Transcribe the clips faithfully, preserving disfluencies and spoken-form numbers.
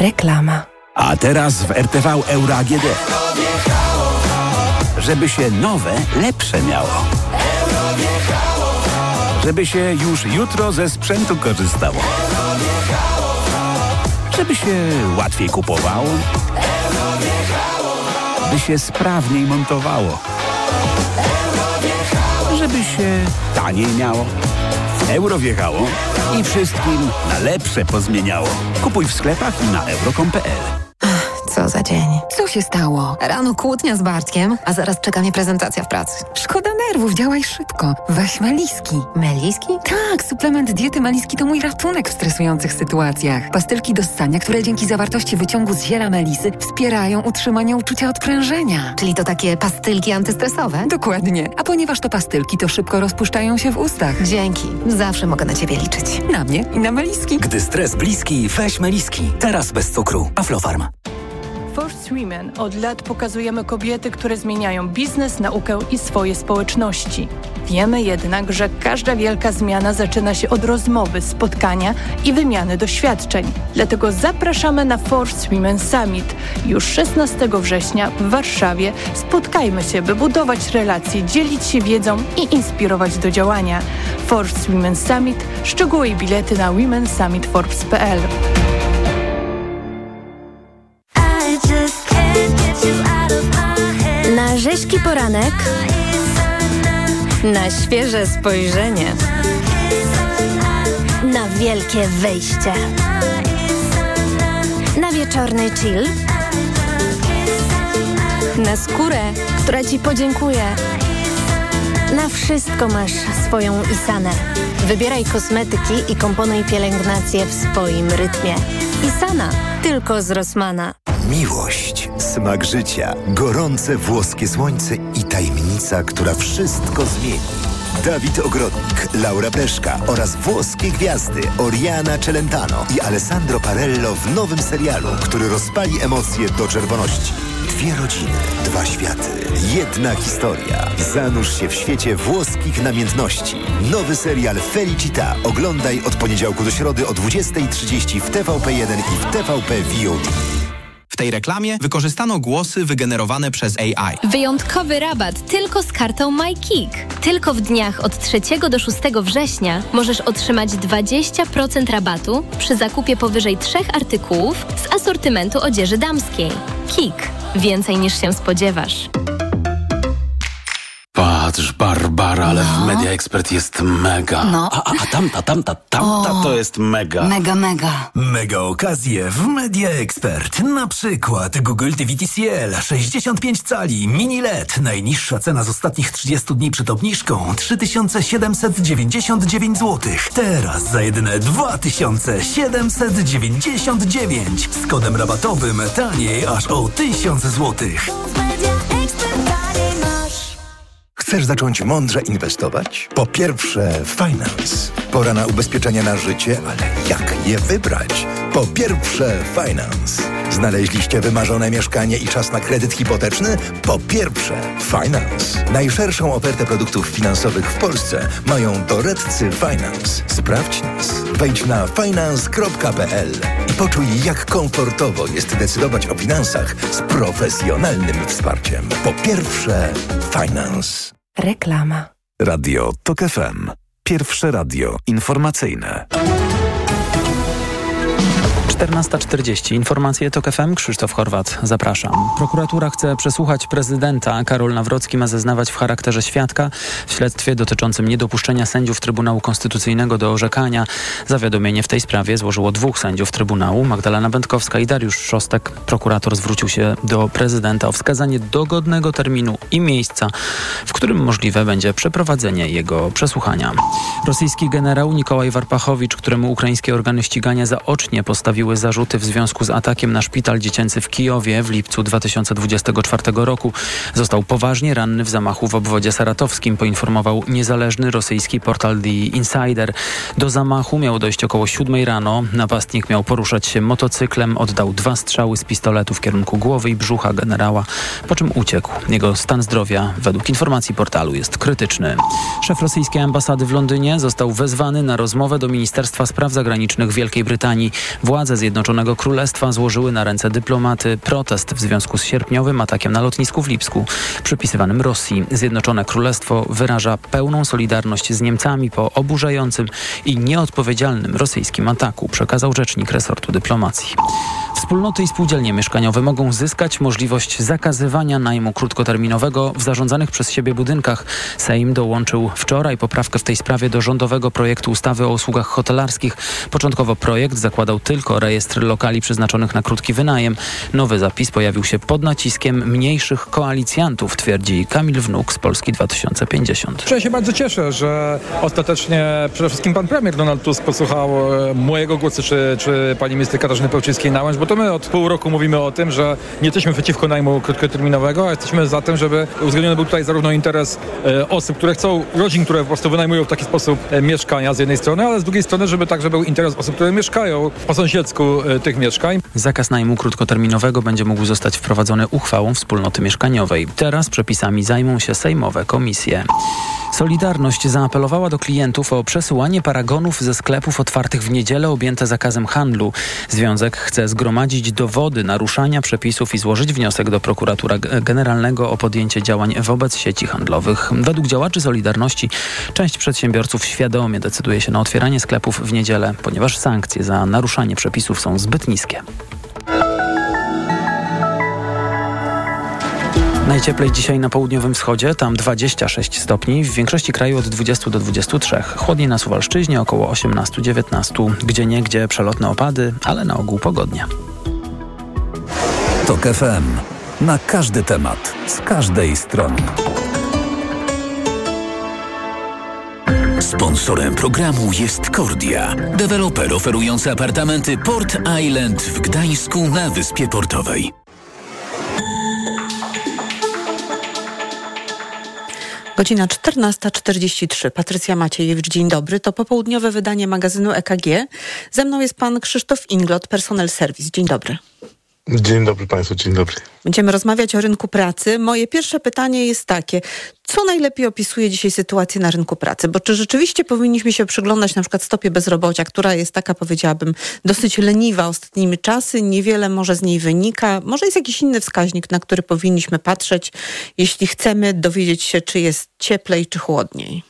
Reklama. A teraz w R T V Euro A G D. Żeby się nowe, lepsze miało. Żeby się już jutro ze sprzętu korzystało. Żeby się łatwiej kupowało. By się sprawniej montowało. Żeby się taniej miało. Euro wjechało i wszystkim na lepsze pozmieniało. Kupuj w sklepach i na euro kropka com kropka pe el. Co za dzień. Co się stało? Rano kłótnia z Bartkiem, a zaraz czeka mnie prezentacja w pracy. Szkoda nerwów, działaj szybko. Weź Meliski. Meliski? Tak, suplement diety Meliski to mój ratunek w stresujących sytuacjach. Pastylki do ssania, które dzięki zawartości wyciągu z ziela melisy wspierają utrzymanie uczucia odprężenia. Czyli to takie pastylki antystresowe? Dokładnie. A ponieważ to pastylki, to szybko rozpuszczają się w ustach. Dzięki. Zawsze mogę na ciebie liczyć. Na mnie i na Meliski. Gdy stres bliski, weź Meliski. Teraz bez cukru. Aflofarm. Forced Women od lat pokazujemy kobiety, które zmieniają biznes, naukę i swoje społeczności. Wiemy jednak, że każda wielka zmiana zaczyna się od rozmowy, spotkania i wymiany doświadczeń. Dlatego zapraszamy na Forced Women Summit. Już szesnastego września w Warszawie spotkajmy się, by budować relacje, dzielić się wiedzą i inspirować do działania. Forced Women Summit. Szczegóły i bilety na women summit forbes kropka pe el. Na rzeźki poranek, na świeże spojrzenie, na wielkie wyjście, na wieczorny chill, na skórę, która Ci podziękuje. Na wszystko masz swoją Isanę. Wybieraj kosmetyki i komponuj pielęgnację w swoim rytmie. Isana, tylko z Rossmana. Miłość, smak życia, gorące włoskie słońce i tajemnica, która wszystko zmieni. Dawid Ogrodnik, Laura Pleszka oraz włoskie gwiazdy Oriana Celentano i Alessandro Parello w nowym serialu, który rozpali emocje do czerwoności. Dwie rodziny, dwa światy, jedna historia. Zanurz się w świecie włoskich namiętności. Nowy serial Felicita oglądaj od poniedziałku do środy o dwudziestej trzydzieści w T V P jeden i w T V P V O D. W tej reklamie wykorzystano głosy wygenerowane przez A I. Wyjątkowy rabat tylko z kartą MyKick. Tylko w dniach od trzeciego do szóstego września możesz otrzymać dwadzieścia procent rabatu przy zakupie powyżej trzech artykułów z asortymentu odzieży damskiej. Kik. Więcej niż się spodziewasz. Patrz, Barbara, ale no. w Media Expert jest mega. No. A, a, a tamta, tamta, tamta o, to jest mega. Mega, mega. Mega okazje w Media Expert. Na przykład Google T V T C L sześćdziesiąt pięć cali, mini L E D. Najniższa cena z ostatnich trzydziestu dni przed obniżką trzy tysiące siedemset dziewięćdziesiąt dziewięć złotych. Teraz za jedyne dwa tysiące siedemset dziewięćdziesiąt dziewięć. Z kodem rabatowym taniej aż o tysiąc złotych. Chcesz zacząć mądrze inwestować? Po pierwsze, Finance. Pora na ubezpieczenia na życie, ale jak je wybrać? Po pierwsze, Finance. Znaleźliście wymarzone mieszkanie i czas na kredyt hipoteczny? Po pierwsze, Finance. Najszerszą ofertę produktów finansowych w Polsce mają doradcy Finance. Sprawdź nas. Wejdź na finance kropka pe el i poczuj, jak komfortowo jest decydować o finansach z profesjonalnym wsparciem. Po pierwsze, Finance. Reklama. Radio Tok F M. Pierwsze radio informacyjne. czternasta czterdzieści. Informacje Tok F M. Krzysztof Chorwat. Zapraszam. Prokuratura chce przesłuchać prezydenta. Karol Nawrocki ma zeznawać w charakterze świadka w śledztwie dotyczącym niedopuszczenia sędziów Trybunału Konstytucyjnego do orzekania. Zawiadomienie w tej sprawie złożyło dwóch sędziów Trybunału, Magdalena Będkowska i Dariusz Szostek. Prokurator zwrócił się do prezydenta o wskazanie dogodnego terminu i miejsca, w którym możliwe będzie przeprowadzenie jego przesłuchania. Rosyjski generał Nikołaj Warpachowicz, któremu ukraińskie organy ścigania zaocznie postawiły zarzuty w związku z atakiem na szpital dziecięcy w Kijowie w lipcu dwa tysiące dwudziestego czwartego roku. Został poważnie ranny w zamachu w obwodzie saratowskim, poinformował niezależny rosyjski portal The Insider. Do zamachu miało dojść około siódmej rano. Napastnik miał poruszać się motocyklem, oddał dwa strzały z pistoletu w kierunku głowy i brzucha generała, po czym uciekł. Jego stan zdrowia, według informacji portalu, jest krytyczny. Szef rosyjskiej ambasady w Londynie został wezwany na rozmowę do Ministerstwa Spraw Zagranicznych Wielkiej Brytanii. Władze Zjednoczonego Królestwa złożyły na ręce dyplomaty protest w związku z sierpniowym atakiem na lotnisku w Lipsku, przypisywanym Rosji. Zjednoczone Królestwo wyraża pełną solidarność z Niemcami po oburzającym i nieodpowiedzialnym rosyjskim ataku, przekazał rzecznik resortu dyplomacji. Wspólnoty i spółdzielnie mieszkaniowe mogą zyskać możliwość zakazywania najmu krótkoterminowego w zarządzanych przez siebie budynkach. Sejm dołączył wczoraj poprawkę w tej sprawie do rządowego projektu ustawy o usługach hotelarskich. Początkowo projekt zakładał tylko rejestr lokali przeznaczonych na krótki wynajem. Nowy zapis pojawił się pod naciskiem mniejszych koalicjantów, twierdzi Kamil Wnuk z Polski dwa tysiące pięćdziesiąt. Ja się bardzo cieszę, że ostatecznie przede wszystkim pan premier Donald Tusk posłuchał mojego głosu, czy, czy pani minister Katarzyny Pełczyńskiej-Nałęcz, bo to my od pół roku mówimy o tym, że nie jesteśmy przeciwko najmu krótkoterminowego, a jesteśmy za tym, żeby uwzględniony był tutaj zarówno interes e, osób, które chcą, rodzin, które po prostu wynajmują w taki sposób e, mieszkania z jednej strony, ale z drugiej strony, żeby także był interes osób, które mieszkają po sąsiedzku e, tych mieszkań. Zakaz najmu krótkoterminowego będzie mógł zostać wprowadzony uchwałą wspólnoty mieszkaniowej. Teraz przepisami zajmą się sejmowe komisje. Solidarność zaapelowała do klientów o przesyłanie paragonów ze sklepów otwartych w niedzielę objęte zakazem handlu. Związek chce zgromadzić dowody naruszania przepisów i złożyć wniosek do prokuratora generalnego o podjęcie działań wobec sieci handlowych. Według działaczy Solidarności część przedsiębiorców świadomie decyduje się na otwieranie sklepów w niedzielę, ponieważ sankcje za naruszanie przepisów są zbyt niskie. Najcieplej dzisiaj na południowym wschodzie, tam dwadzieścia sześć stopni, w większości kraju od dwudziestu do dwudziestu trzech. Chłodniej na Suwalszczyźnie około osiemnaście do dziewiętnastu. Gdzieniegdzie przelotne opady, ale na ogół pogodnie. TOK F M. Na każdy temat, z każdej strony. Sponsorem programu jest Kordia, deweloper oferujący apartamenty Port Island w Gdańsku na Wyspie Portowej. Godzina czternasta czterdzieści trzy. Patrycja Maciejewicz, dzień dobry. To popołudniowe wydanie magazynu E K G. Ze mną jest pan Krzysztof Inglot, Personel Service. Dzień dobry. Dzień dobry Państwu, dzień dobry. Będziemy rozmawiać o rynku pracy. Moje pierwsze pytanie jest takie. Co najlepiej opisuje dzisiaj sytuację na rynku pracy? Bo czy rzeczywiście powinniśmy się przyglądać na przykład stopie bezrobocia, która jest taka, powiedziałabym, dosyć leniwa ostatnimi czasy, niewiele może z niej wynika. Może jest jakiś inny wskaźnik, na który powinniśmy patrzeć, jeśli chcemy dowiedzieć się, czy jest cieplej, czy chłodniej?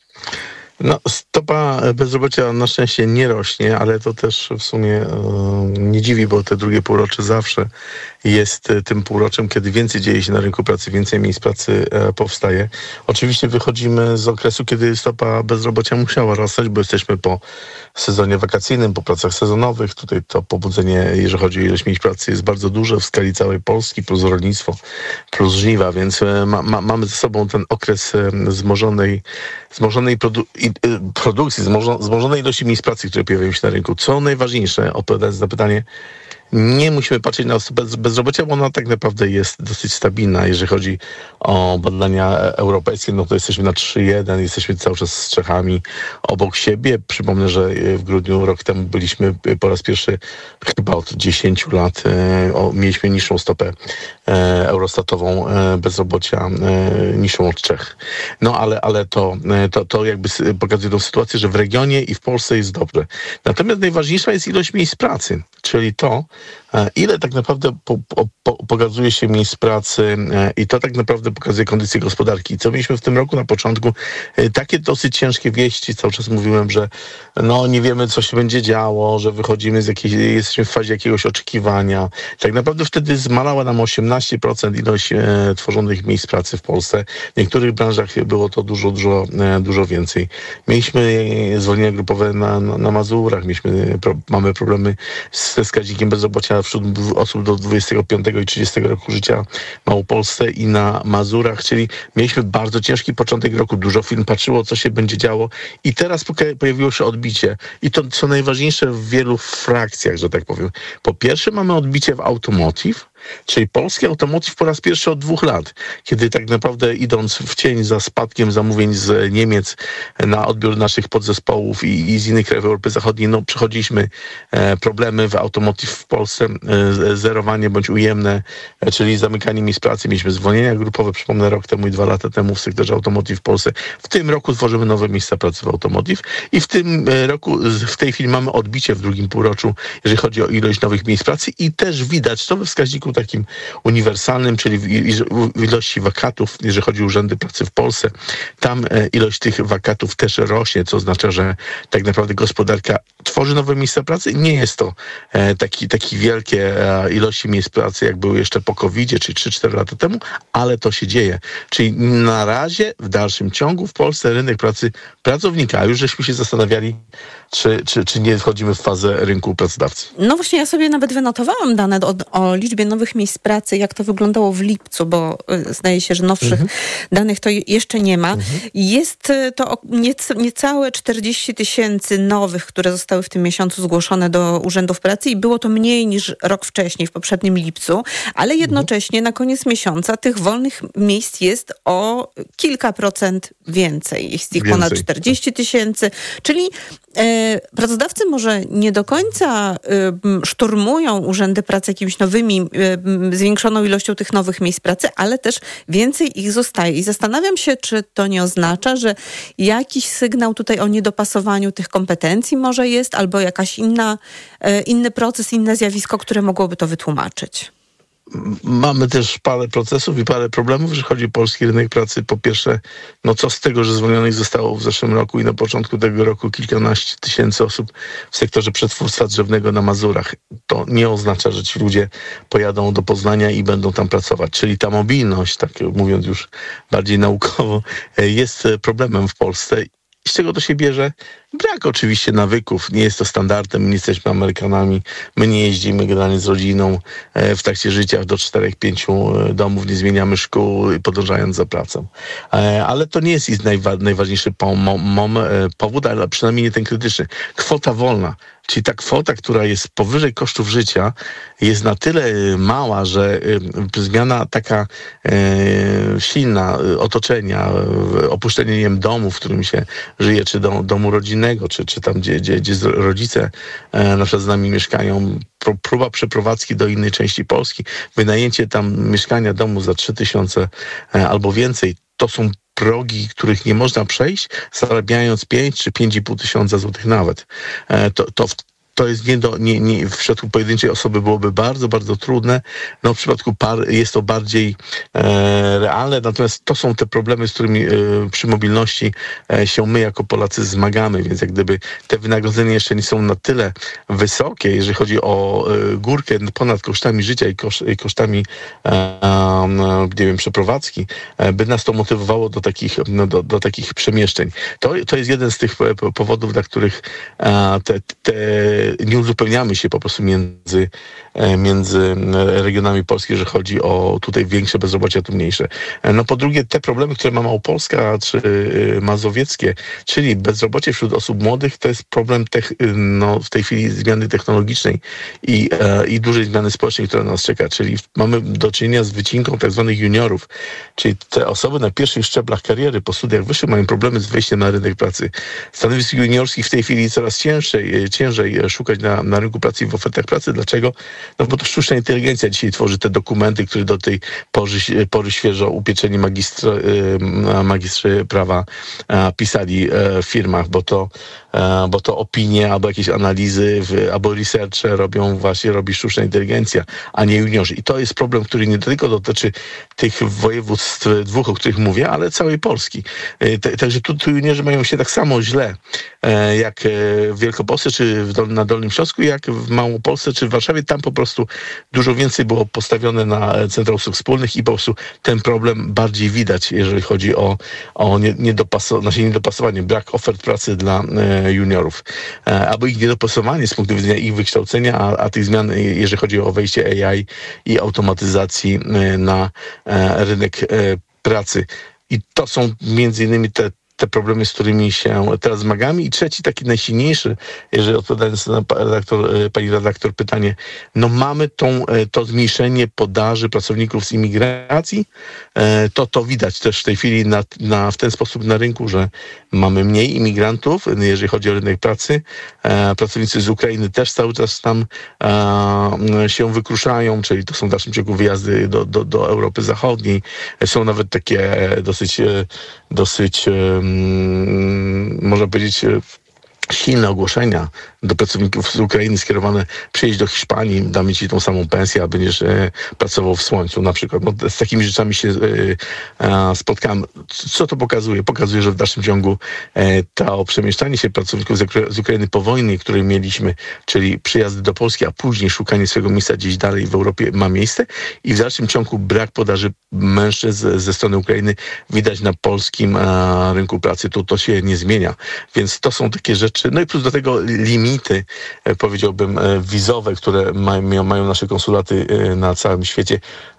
No, stopa bezrobocia na szczęście nie rośnie, ale to też w sumie e, nie dziwi, bo te drugie półrocze zawsze jest tym półroczem, kiedy więcej dzieje się na rynku pracy, więcej miejsc pracy e, powstaje. Oczywiście wychodzimy z okresu, kiedy stopa bezrobocia musiała rosnąć, bo jesteśmy po sezonie wakacyjnym, po pracach sezonowych. Tutaj to pobudzenie, jeżeli chodzi o ilość miejsc pracy, jest bardzo duże w skali całej Polski, plus rolnictwo, plus żniwa, więc ma, ma, mamy ze sobą ten okres wzmożonej, wzmożonej produ- i, y, produkcji, wzmożonej ilości miejsc pracy, które pojawiają się na rynku. Co najważniejsze, odpowiadając na pytanie, nie musimy patrzeć na stopę bezrobocia, bo ona tak naprawdę jest dosyć stabilna. Jeżeli chodzi o badania europejskie, no to jesteśmy na trzy jeden, jesteśmy cały czas z Czechami obok siebie. Przypomnę, że w grudniu rok temu byliśmy po raz pierwszy chyba od dziesięciu lat, o, mieliśmy niższą stopę e, eurostatową e, bezrobocia, e, niższą od Czech. No ale, ale to, to, to jakby pokazuje tą sytuację, że w regionie i w Polsce jest dobrze. Natomiast najważniejsza jest ilość miejsc pracy, czyli to, ile tak naprawdę po, po, pokazuje się miejsc pracy i to tak naprawdę pokazuje kondycję gospodarki. Co mieliśmy w tym roku na początku? Takie dosyć ciężkie wieści. Cały czas mówiłem, że no nie wiemy, co się będzie działo, że wychodzimy z jakiejś, jesteśmy w fazie jakiegoś oczekiwania. Tak naprawdę wtedy zmalała nam osiemnaście procent ilość e, tworzonych miejsc pracy w Polsce. W niektórych branżach było to dużo, dużo, e, dużo więcej. Mieliśmy zwolnienia grupowe na, na, na Mazurach, mieliśmy, pro, mamy problemy ze wskaźnikiem bezrobocia wśród osób do dwudziestego piątego i trzydziestego roku życia w Małopolsce i na Mazurach, czyli mieliśmy bardzo ciężki początek roku. Dużo firm patrzyło, co się będzie działo i teraz pojawiło się odbicie. I to, co najważniejsze w wielu frakcjach, że tak powiem. Po pierwsze mamy odbicie w automotive, Czyli polski automotive po raz pierwszy od dwóch lat, kiedy tak naprawdę idąc w cień za spadkiem zamówień z Niemiec na odbiór naszych podzespołów i, i z innych krajów Europy Zachodniej, no przechodziliśmy e, problemy w automotive w Polsce, e, zerowanie bądź ujemne, e, czyli zamykanie miejsc pracy. Mieliśmy zwolnienia grupowe, przypomnę, rok temu i dwa lata temu w sektorze automotive w Polsce. W tym roku tworzymy nowe miejsca pracy w automotive i w tym e, roku, w tej chwili mamy odbicie w drugim półroczu, jeżeli chodzi o ilość nowych miejsc pracy i też widać to we wskaźniku takim uniwersalnym, czyli w ilości wakatów, jeżeli chodzi o urzędy pracy w Polsce. Tam e, ilość tych wakatów też rośnie, co oznacza, że tak naprawdę gospodarka tworzy nowe miejsca pracy. Nie jest to e, taki, taki wielkie e, ilości miejsc pracy, jak były jeszcze po kowidzie, czyli trzy cztery lata temu, ale to się dzieje. Czyli na razie w dalszym ciągu w Polsce rynek pracy pracownika, a już żeśmy się zastanawiali, czy, czy, czy nie wchodzimy w fazę rynku pracodawcy. No właśnie, ja sobie nawet wynotowałam dane o, o liczbie nowych miejsc pracy, jak to wyglądało w lipcu, bo y, zdaje się, że nowszych mhm. danych to jeszcze nie ma. Mhm. Jest to niec, niecałe czterdzieści tysięcy nowych, które zostały w tym miesiącu zgłoszone do urzędów pracy i było to mniej niż rok wcześniej, w poprzednim lipcu, ale jednocześnie na koniec miesiąca tych wolnych miejsc jest o kilka procent więcej. Jest ich więcej. Ponad czterdzieści tysięcy, czyli e, pracodawcy może nie do końca e, szturmują urzędy pracy jakimiś nowymi, e, zwiększoną ilością tych nowych miejsc pracy, ale też więcej ich zostaje. I zastanawiam się, czy to nie oznacza, że jakiś sygnał tutaj o niedopasowaniu tych kompetencji może jest, albo jakaś inna, e, inny proces, inne zjawisko, które mogłoby to wytłumaczyć. Mamy też parę procesów i parę problemów, jeżeli chodzi o polski rynek pracy. Po pierwsze, no co z tego, że zwolnionych zostało w zeszłym roku i na początku tego roku kilkanaście tysięcy osób w sektorze przetwórstwa drzewnego na Mazurach. To nie oznacza, że ci ludzie pojadą do Poznania i będą tam pracować. Czyli ta mobilność, tak mówiąc już bardziej naukowo, jest problemem w Polsce. Z czego to się bierze? Brak oczywiście nawyków. Nie jest to standardem. Nie jesteśmy Amerykanami. My nie jeździmy generalnie z rodziną w trakcie życia do czterech, pięciu domów. Nie zmieniamy szkół, podążając za pracą. Ale to nie jest ich najwa- najważniejszy pom- mom- powód, ale przynajmniej nie ten krytyczny. Kwota wolna. Czyli ta kwota, która jest powyżej kosztów życia, jest na tyle mała, że zmiana taka e, silna otoczenia, opuszczenie nie wiem, domu, w którym się żyje, czy do, domu rodzinnego, czy, czy tam, gdzie, gdzie, gdzie rodzice e, na przykład z nami mieszkają, próba przeprowadzki do innej części Polski, wynajęcie tam mieszkania, domu za trzy tysiące e, albo więcej, to są progi, których nie można przejść, zarabiając pięć czy pięć i pół tysiąca złotych nawet. To, to To jest nie do, nie, nie, w przypadku pojedynczej osoby byłoby bardzo, bardzo trudne. No w przypadku par jest to bardziej e, realne, natomiast to są te problemy, z którymi e, przy mobilności e, się my jako Polacy zmagamy, więc jak gdyby te wynagrodzenia jeszcze nie są na tyle wysokie, jeżeli chodzi o e, górkę ponad kosztami życia i, kosz, i kosztami e, e, nie wiem, przeprowadzki, e, by nas to motywowało do takich, no, do, do takich przemieszczeń. To, to jest jeden z tych powodów, dla których e, te, te nie uzupełniamy się po prostu między, między regionami Polski, jeżeli chodzi o tutaj większe bezrobocie, a tu mniejsze. No po drugie, te problemy, które ma Małopolska czy mazowieckie, czyli bezrobocie wśród osób młodych, to jest problem tech, no, w tej chwili zmiany technologicznej i, i dużej zmiany społecznej, która nas czeka. Czyli mamy do czynienia z wycinką tak zwanych juniorów, czyli te osoby na pierwszych szczeblach kariery po studiach wyższych mają problemy z wejściem na rynek pracy. Stanowisk juniorskich w tej chwili coraz ciężej, ciężej szukać na, na rynku pracy i w ofertach pracy. Dlaczego? No bo to sztuczna inteligencja dzisiaj tworzy te dokumenty, które do tej pory, pory świeżo upieczeni magistry, magistrzy prawa pisali w firmach, bo to, bo to opinie albo jakieś analizy albo researche robią właśnie, robi sztuczna inteligencja, a nie juniorzy. I to jest problem, który nie tylko dotyczy tych województw dwóch, o których mówię, ale całej Polski. Także tu, tu juniorzy mają się tak samo źle jak w Wielkopolsce czy w Dol- na Dolnym Śląsku, jak w Małopolsce czy w Warszawie. Tam po prostu dużo więcej było postawione na Centra Usług Wspólnych i po prostu ten problem bardziej widać, jeżeli chodzi o, o niedopasowanie, znaczy niedopasowanie, brak ofert pracy dla e, juniorów, e, albo ich niedopasowanie z punktu widzenia ich wykształcenia, a, a tych zmian, jeżeli chodzi o wejście A I i automatyzacji e, na e, rynek e, pracy. I to są między innymi te te problemy, z którymi się teraz zmagamy. I trzeci, taki najsilniejszy, jeżeli odpowiadając na redaktor, pani redaktor pytanie, no mamy tą, to zmniejszenie podaży pracowników z imigracji, to to widać też w tej chwili na, na, w ten sposób na rynku, że mamy mniej imigrantów, jeżeli chodzi o rynek pracy. Pracownicy z Ukrainy też cały czas tam się wykruszają, czyli to są w dalszym ciągu wyjazdy do, do, do Europy Zachodniej. Są nawet takie dosyć, dosyć można powiedzieć, silne ogłoszenia do pracowników z Ukrainy skierowane: przyjedź do Hiszpanii, damy ci tą samą pensję, a będziesz e, pracował w słońcu na przykład. No, z takimi rzeczami się e, e, spotkałem. Co to pokazuje? Pokazuje, że w dalszym ciągu e, to przemieszczanie się pracowników z, Ukra- z Ukrainy po wojnie, której mieliśmy, czyli przyjazdy do Polski, a później szukanie swojego miejsca gdzieś dalej w Europie, ma miejsce i w dalszym ciągu brak podaży mężczyzn ze strony Ukrainy widać na polskim e, rynku pracy. To, to się nie zmienia. Więc to są takie rzeczy. No i plus do tego limity, powiedziałbym, wizowe, które mają, mają nasze konsulaty na całym świecie.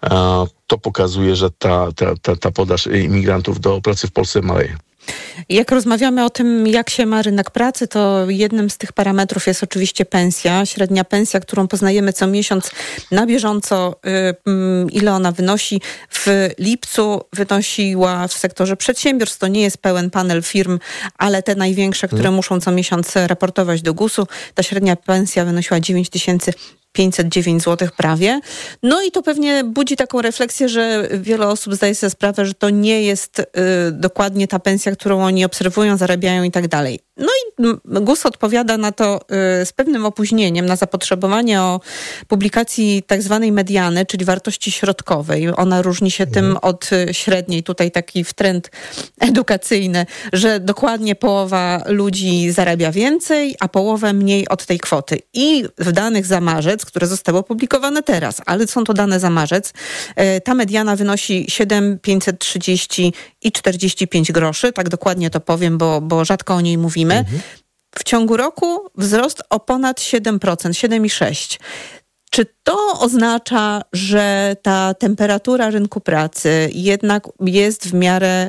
To pokazuje, że ta, ta, ta, ta podaż imigrantów do pracy w Polsce maleje. Jak rozmawiamy o tym, jak się ma rynek pracy, to jednym z tych parametrów jest oczywiście pensja. Średnia pensja, którą poznajemy co miesiąc na bieżąco, ile ona wynosi. W lipcu wynosiła w sektorze przedsiębiorstw, to nie jest pełen panel firm, ale te największe, które muszą co miesiąc raportować do gusu. Ta średnia pensja wynosiła dziewięć tysięcy pięćset dziewięć złotych prawie. No i to pewnie budzi taką refleksję, że wiele osób zdaje sobie sprawę, że to nie jest y, dokładnie ta pensja, którą oni obserwują, zarabiają i tak dalej. No i G U S odpowiada na to y, z pewnym opóźnieniem, na zapotrzebowanie o publikacji tak zwanej mediany, czyli wartości środkowej. Ona różni się mhm. tym od średniej. Tutaj taki trend edukacyjny, że dokładnie połowa ludzi zarabia więcej, a połowę mniej od tej kwoty. I w danych za marzec, które zostały opublikowane teraz, ale są to dane za marzec, y, ta mediana wynosi siedem tysięcy pięćset trzydzieści i czterdzieści pięć groszy. Tak dokładnie to powiem, bo, bo rzadko o niej mówimy. Mhm. W ciągu roku wzrost o ponad siedem procent, siedem przecinek sześć procent. Czy to oznacza, że ta temperatura rynku pracy jednak jest w miarę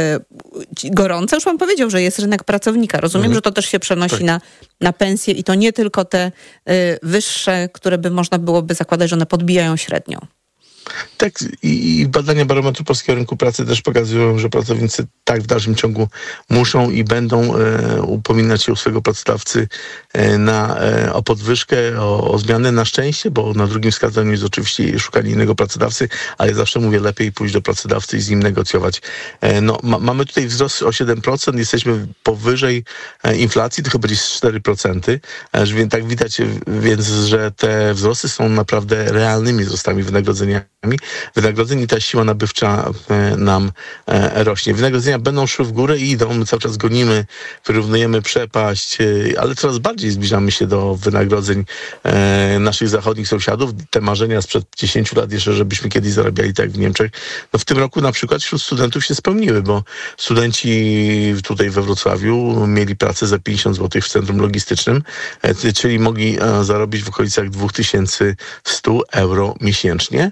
y, gorąca? Już pan powiedział, że jest rynek pracownika. Rozumiem, mhm. że to też się przenosi tak. na, na pensje i to nie tylko te y, wyższe, które by można byłoby zakładać, że one podbijają średnią. Tak, i badania Barometru Polskiego Rynku Pracy też pokazują, że pracownicy tak w dalszym ciągu muszą i będą e, upominać się u swojego pracodawcy e, na, e, o podwyżkę, o, o zmianę. Na szczęście, bo na drugim wskazaniu jest oczywiście szukanie innego pracodawcy, ale zawsze mówię, lepiej pójść do pracodawcy i z nim negocjować. E, no, ma, mamy tutaj wzrost o siedem procent, jesteśmy powyżej e, inflacji, to chyba gdzieś cztery procent. E, więc tak widać, więc, że te wzrosty są naprawdę realnymi wzrostami wynagrodzenia. Wynagrodzeń i ta siła nabywcza e, nam e, rośnie. Wynagrodzenia będą szły w górę i idą. My cały czas gonimy, wyrównujemy przepaść, e, ale coraz bardziej zbliżamy się do wynagrodzeń e, naszych zachodnich sąsiadów. Te marzenia sprzed dziesięciu lat jeszcze, żebyśmy kiedyś zarabiali tak w Niemczech. No w tym roku na przykład wśród studentów się spełniły, bo studenci tutaj we Wrocławiu mieli pracę za pięćdziesiąt złotych w centrum logistycznym, e, czyli mogli e, zarobić w okolicach dwa tysiące sto euro miesięcznie.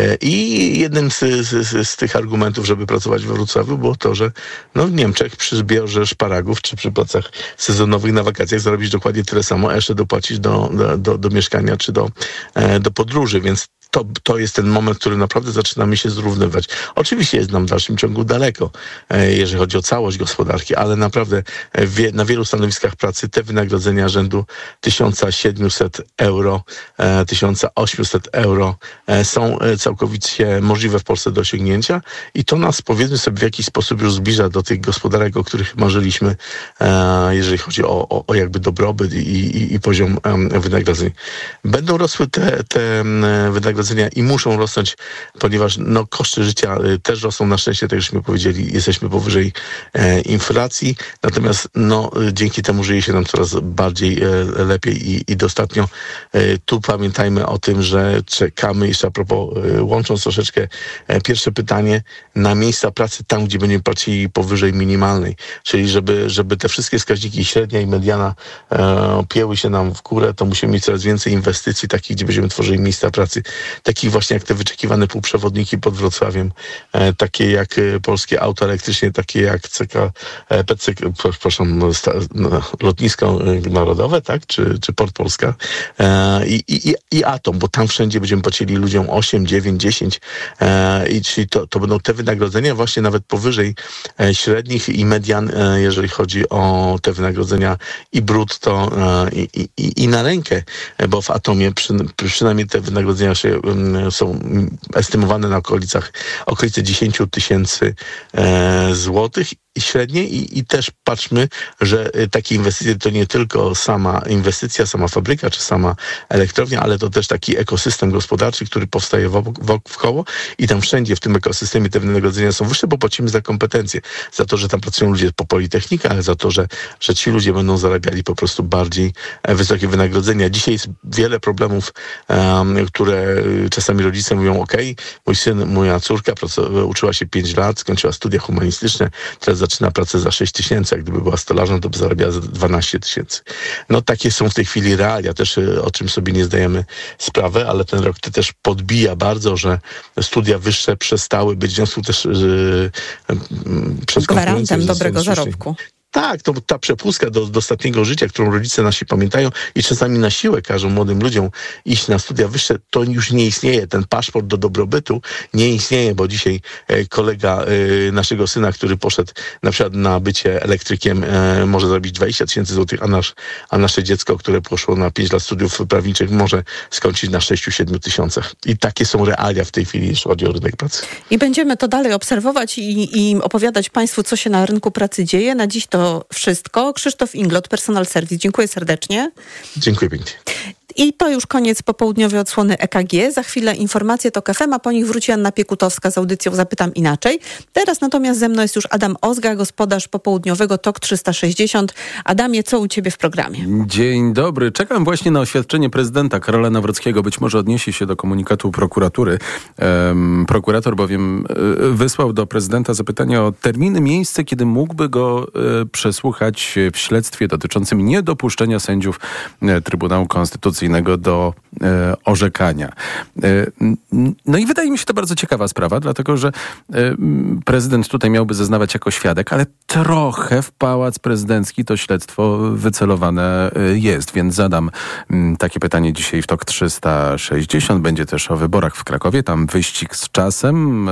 I jednym z, z, z tych argumentów, żeby pracować we Wrocławiu, było to, że no w Niemczech przy zbiorze szparagów czy przy pracach sezonowych na wakacjach zarobić dokładnie tyle samo, a jeszcze dopłacić do, do, do, do mieszkania czy do, do podróży, więc To, to jest ten moment, który naprawdę zaczynamy się zrównywać. Oczywiście jest nam w dalszym ciągu daleko, jeżeli chodzi o całość gospodarki, ale naprawdę wie, na wielu stanowiskach pracy te wynagrodzenia rzędu tysiąc siedemset euro, tysiąc osiemset euro są całkowicie możliwe w Polsce do osiągnięcia i to nas, powiedzmy sobie, w jakiś sposób już zbliża do tych gospodarek, o których marzyliśmy, jeżeli chodzi o, o, o jakby dobrobyt i, i, i poziom wynagrodzeń. Będą rosły te, te wynagrodzenia i muszą rosnąć, ponieważ no, koszty życia też rosną. Na szczęście, tak żeśmy powiedzieli, jesteśmy powyżej e, inflacji. Natomiast no, dzięki temu żyje się nam coraz bardziej e, lepiej i, i dostatnio. E, tu pamiętajmy o tym, że czekamy jeszcze a propos, e, łącząc troszeczkę e, pierwsze pytanie, na miejsca pracy tam, gdzie będziemy płacili powyżej minimalnej. Czyli żeby, żeby te wszystkie wskaźniki średnia i mediana e, pieły się nam w górę, to musimy mieć coraz więcej inwestycji takich, gdzie będziemy tworzyli miejsca pracy. takich właśnie jak te wyczekiwane półprzewodniki pod Wrocławiem, e, takie jak e, polskie auto elektrycznie, takie jak C K, e, P C, przepraszam, sta, no, lotnisko narodowe, tak, czy, czy Port Polska e, i, i, i Atom, bo tam wszędzie będziemy płacili ludziom osiem, dziewięć, dziesięć e, i czyli to, to będą te wynagrodzenia właśnie nawet powyżej e, średnich i median, e, jeżeli chodzi o te wynagrodzenia i brutto e, i, i, i na rękę, bo w Atomie przy, przynajmniej te wynagrodzenia się, um, są estymowane na okolicach okolice dziesięć tysięcy e, złotych i średnie i, i też patrzmy, że takie inwestycje to nie tylko sama inwestycja, sama fabryka czy sama elektrownia, ale to też taki ekosystem gospodarczy, który powstaje wokoło i tam wszędzie w tym ekosystemie te wynagrodzenia są wyższe, bo płacimy za kompetencje, za to, że tam pracują ludzie po politechnikach, ale za to, że, że ci ludzie będą zarabiali po prostu bardziej wysokie wynagrodzenia. Dzisiaj jest wiele problemów, um, które czasami rodzice mówią, ok, mój syn, moja córka uczyła się pięć lat, skończyła studia humanistyczne, teraz zaczyna pracę za sześć tysięcy, jak gdyby była stolarzem, to by zarabiała za dwanaście tysięcy. No takie są w tej chwili realia, też o czym sobie nie zdajemy sprawy, ale ten rok też podbija bardzo, że studia wyższe przestały być w związku też yy, przez gwarantem dobrego zarobku. Tak, to ta przepustka do, do ostatniego życia, którą rodzice nasi pamiętają i czasami na siłę każą młodym ludziom iść na studia wyższe, to już nie istnieje. Ten paszport do dobrobytu nie istnieje, bo dzisiaj e, kolega e, naszego syna, który poszedł na przykład na bycie elektrykiem, e, może zarobić dwadzieścia tysięcy złotych, a, nasz, a nasze dziecko, które poszło na pięć lat studiów prawniczych, może skończyć na sześć siedem tysiącach. I takie są realia w tej chwili, jeśli chodzi o rynek pracy. I będziemy to dalej obserwować i, i opowiadać Państwu, co się na rynku pracy dzieje. Na dziś to To wszystko. Krzysztof Inglot, Personal Service. Dziękuję serdecznie. Dziękuję pięknie. I to już koniec popołudniowej odsłony E K G. Za chwilę informacje TOK F M, a po nich wróci Anna Piekutowska z audycją Zapytam Inaczej. Teraz natomiast ze mną jest już Adam Ozga, gospodarz popołudniowego TOK trzysta sześćdziesiąt. Adamie, co u ciebie w programie? Dzień dobry. Czekam właśnie na oświadczenie prezydenta Karola Nawrockiego. Być może odniesie się do komunikatu prokuratury. Um, prokurator bowiem y, wysłał do prezydenta zapytanie o terminy, miejsce, kiedy mógłby go y, przesłuchać w śledztwie dotyczącym niedopuszczenia sędziów y, Trybunału Konstytucyjnego do e, orzekania. E, no i wydaje mi się to bardzo ciekawa sprawa, dlatego że e, prezydent tutaj miałby zeznawać jako świadek, ale trochę w Pałac Prezydencki to śledztwo wycelowane e, jest, więc zadam m, takie pytanie dzisiaj w TOK trzysta sześćdziesiąt. Będzie też o wyborach w Krakowie, tam wyścig z czasem,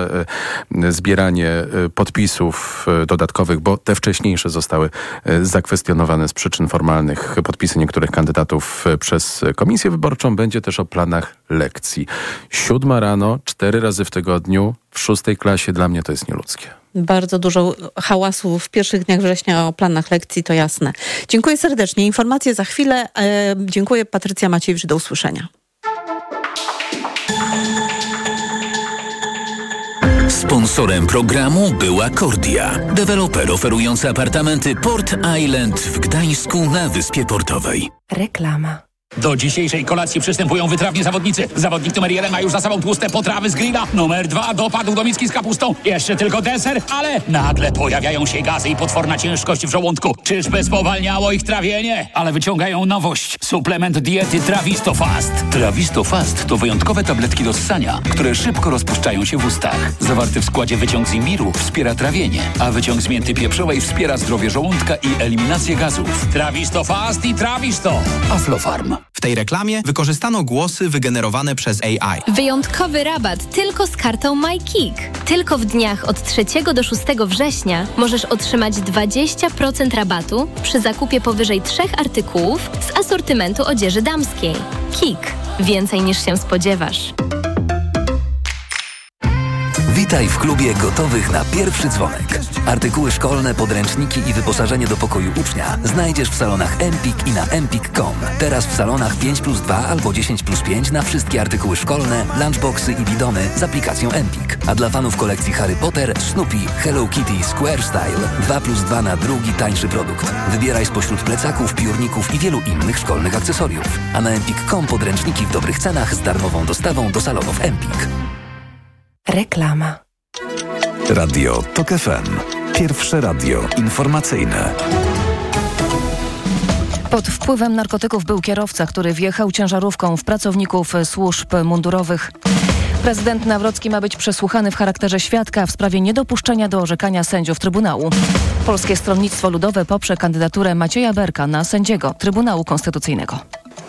e, zbieranie e, podpisów e, dodatkowych, bo te wcześniejsze zostały e, zakwestionowane z przyczyn formalnych. Podpisy niektórych kandydatów e, przez Komisję Wyborczą. Będzie też o planach lekcji. Siódma rano, cztery razy w tygodniu, w szóstej klasie. Dla mnie to jest nieludzkie. Bardzo dużo hałasu w pierwszych dniach września o planach lekcji, to jasne. Dziękuję serdecznie. Informacje za chwilę. E, dziękuję. Patrycja Maciejewicz. Do usłyszenia. Sponsorem programu była Kordia, deweloper oferujący apartamenty Port Island w Gdańsku na Wyspie Portowej. Reklama. Do dzisiejszej kolacji przystępują wytrawni zawodnicy. Zawodnik numer jeden ma już za sobą tłuste potrawy z grilla. Numer dwa dopadł do miski z kapustą. Jeszcze tylko deser, ale nagle pojawiają się gazy i potworna ciężkość w żołądku. Czyżby spowalniało ich trawienie? Ale wyciągają nowość. Suplement diety Trawisto Fast. Trawisto Fast to wyjątkowe tabletki do ssania, które szybko rozpuszczają się w ustach. Zawarty w składzie wyciąg z imbiru wspiera trawienie, a wyciąg z mięty pieprzowej wspiera zdrowie żołądka i eliminację gazów. Trawisto Fast i Trawisto. Aflofarm. W tej reklamie wykorzystano głosy wygenerowane przez A I. Wyjątkowy rabat tylko z kartą MyKick. Tylko w dniach od trzeciego do szóstego września możesz otrzymać dwadzieścia procent rabatu przy zakupie powyżej trzech artykułów z asortymentu odzieży damskiej. Kik. Więcej niż się spodziewasz. Witaj w klubie gotowych na pierwszy dzwonek. Artykuły szkolne, podręczniki i wyposażenie do pokoju ucznia znajdziesz w salonach Empik i na empik kropka com. Teraz w salonach pięć plus dwa albo dziesięć plus pięć na wszystkie artykuły szkolne, lunchboxy i bidony z aplikacją Empik. A dla fanów kolekcji Harry Potter, Snoopy, Hello Kitty, Square Style dwa plus dwa na drugi tańszy produkt. Wybieraj spośród plecaków, piórników i wielu innych szkolnych akcesoriów. A na empik kropka com podręczniki w dobrych cenach z darmową dostawą do salonów Empik. Reklama. Radio TOK F M. Pierwsze radio informacyjne. Pod wpływem narkotyków był kierowca, który wjechał ciężarówką w pracowników służb mundurowych. Prezydent Nawrocki ma być przesłuchany w charakterze świadka w sprawie niedopuszczenia do orzekania sędziów Trybunału. Polskie Stronnictwo Ludowe poprze kandydaturę Macieja Berka na sędziego Trybunału Konstytucyjnego.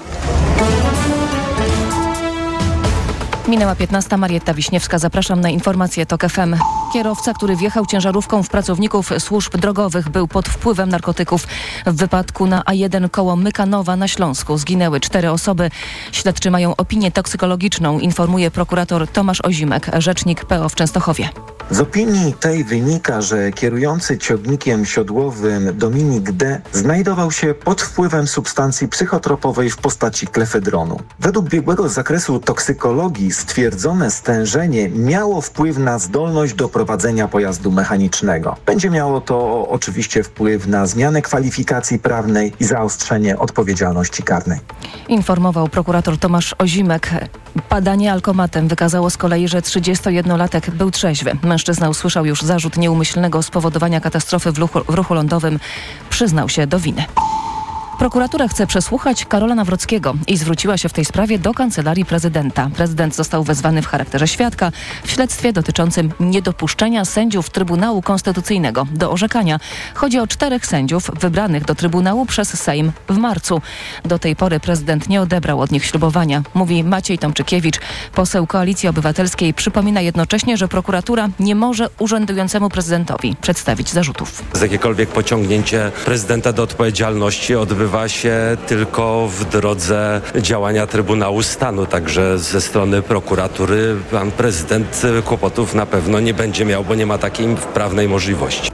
Minęła piętnasta. Marietta Wiśniewska. Zapraszam na informacje TOK F M. Kierowca, który wjechał ciężarówką w pracowników służb drogowych, był pod wpływem narkotyków. W wypadku na A jeden koło Mykanowa na Śląsku zginęły cztery osoby. Śledczy mają opinię toksykologiczną, informuje prokurator Tomasz Ozimek, rzecznik P O w Częstochowie. Z opinii tej wynika, że kierujący ciągnikiem siodłowym Dominik D. znajdował się pod wpływem substancji psychotropowej w postaci klefedronu. Według biegłego z zakresu toksykologii stwierdzone stężenie miało wpływ na zdolność do prowadzenia pojazdu mechanicznego. Będzie miało to oczywiście wpływ na zmianę kwalifikacji prawnej i zaostrzenie odpowiedzialności karnej. Informował prokurator Tomasz Ozimek. Badanie alkomatem wykazało z kolei, że trzydziestojednolatek był trzeźwy. Mężczyzna usłyszał już zarzut nieumyślnego spowodowania katastrofy w ruchu, w ruchu lądowym. Przyznał się do winy. Prokuratura chce przesłuchać Karola Nawrockiego i zwróciła się w tej sprawie do Kancelarii Prezydenta. Prezydent został wezwany w charakterze świadka w śledztwie dotyczącym niedopuszczenia sędziów Trybunału Konstytucyjnego do orzekania. Chodzi o czterech sędziów wybranych do Trybunału przez Sejm w marcu. Do tej pory prezydent nie odebrał od nich ślubowania, mówi Maciej Tomczykiewicz. Poseł Koalicji Obywatelskiej przypomina jednocześnie, że prokuratura nie może urzędującemu prezydentowi przedstawić zarzutów. Z jakiekolwiek pociągnięcie prezydenta do odpowiedzialności odbywa się tylko w drodze działania Trybunału Stanu. Także ze strony prokuratury pan prezydent kłopotów na pewno nie będzie miał, bo nie ma takiej prawnej możliwości.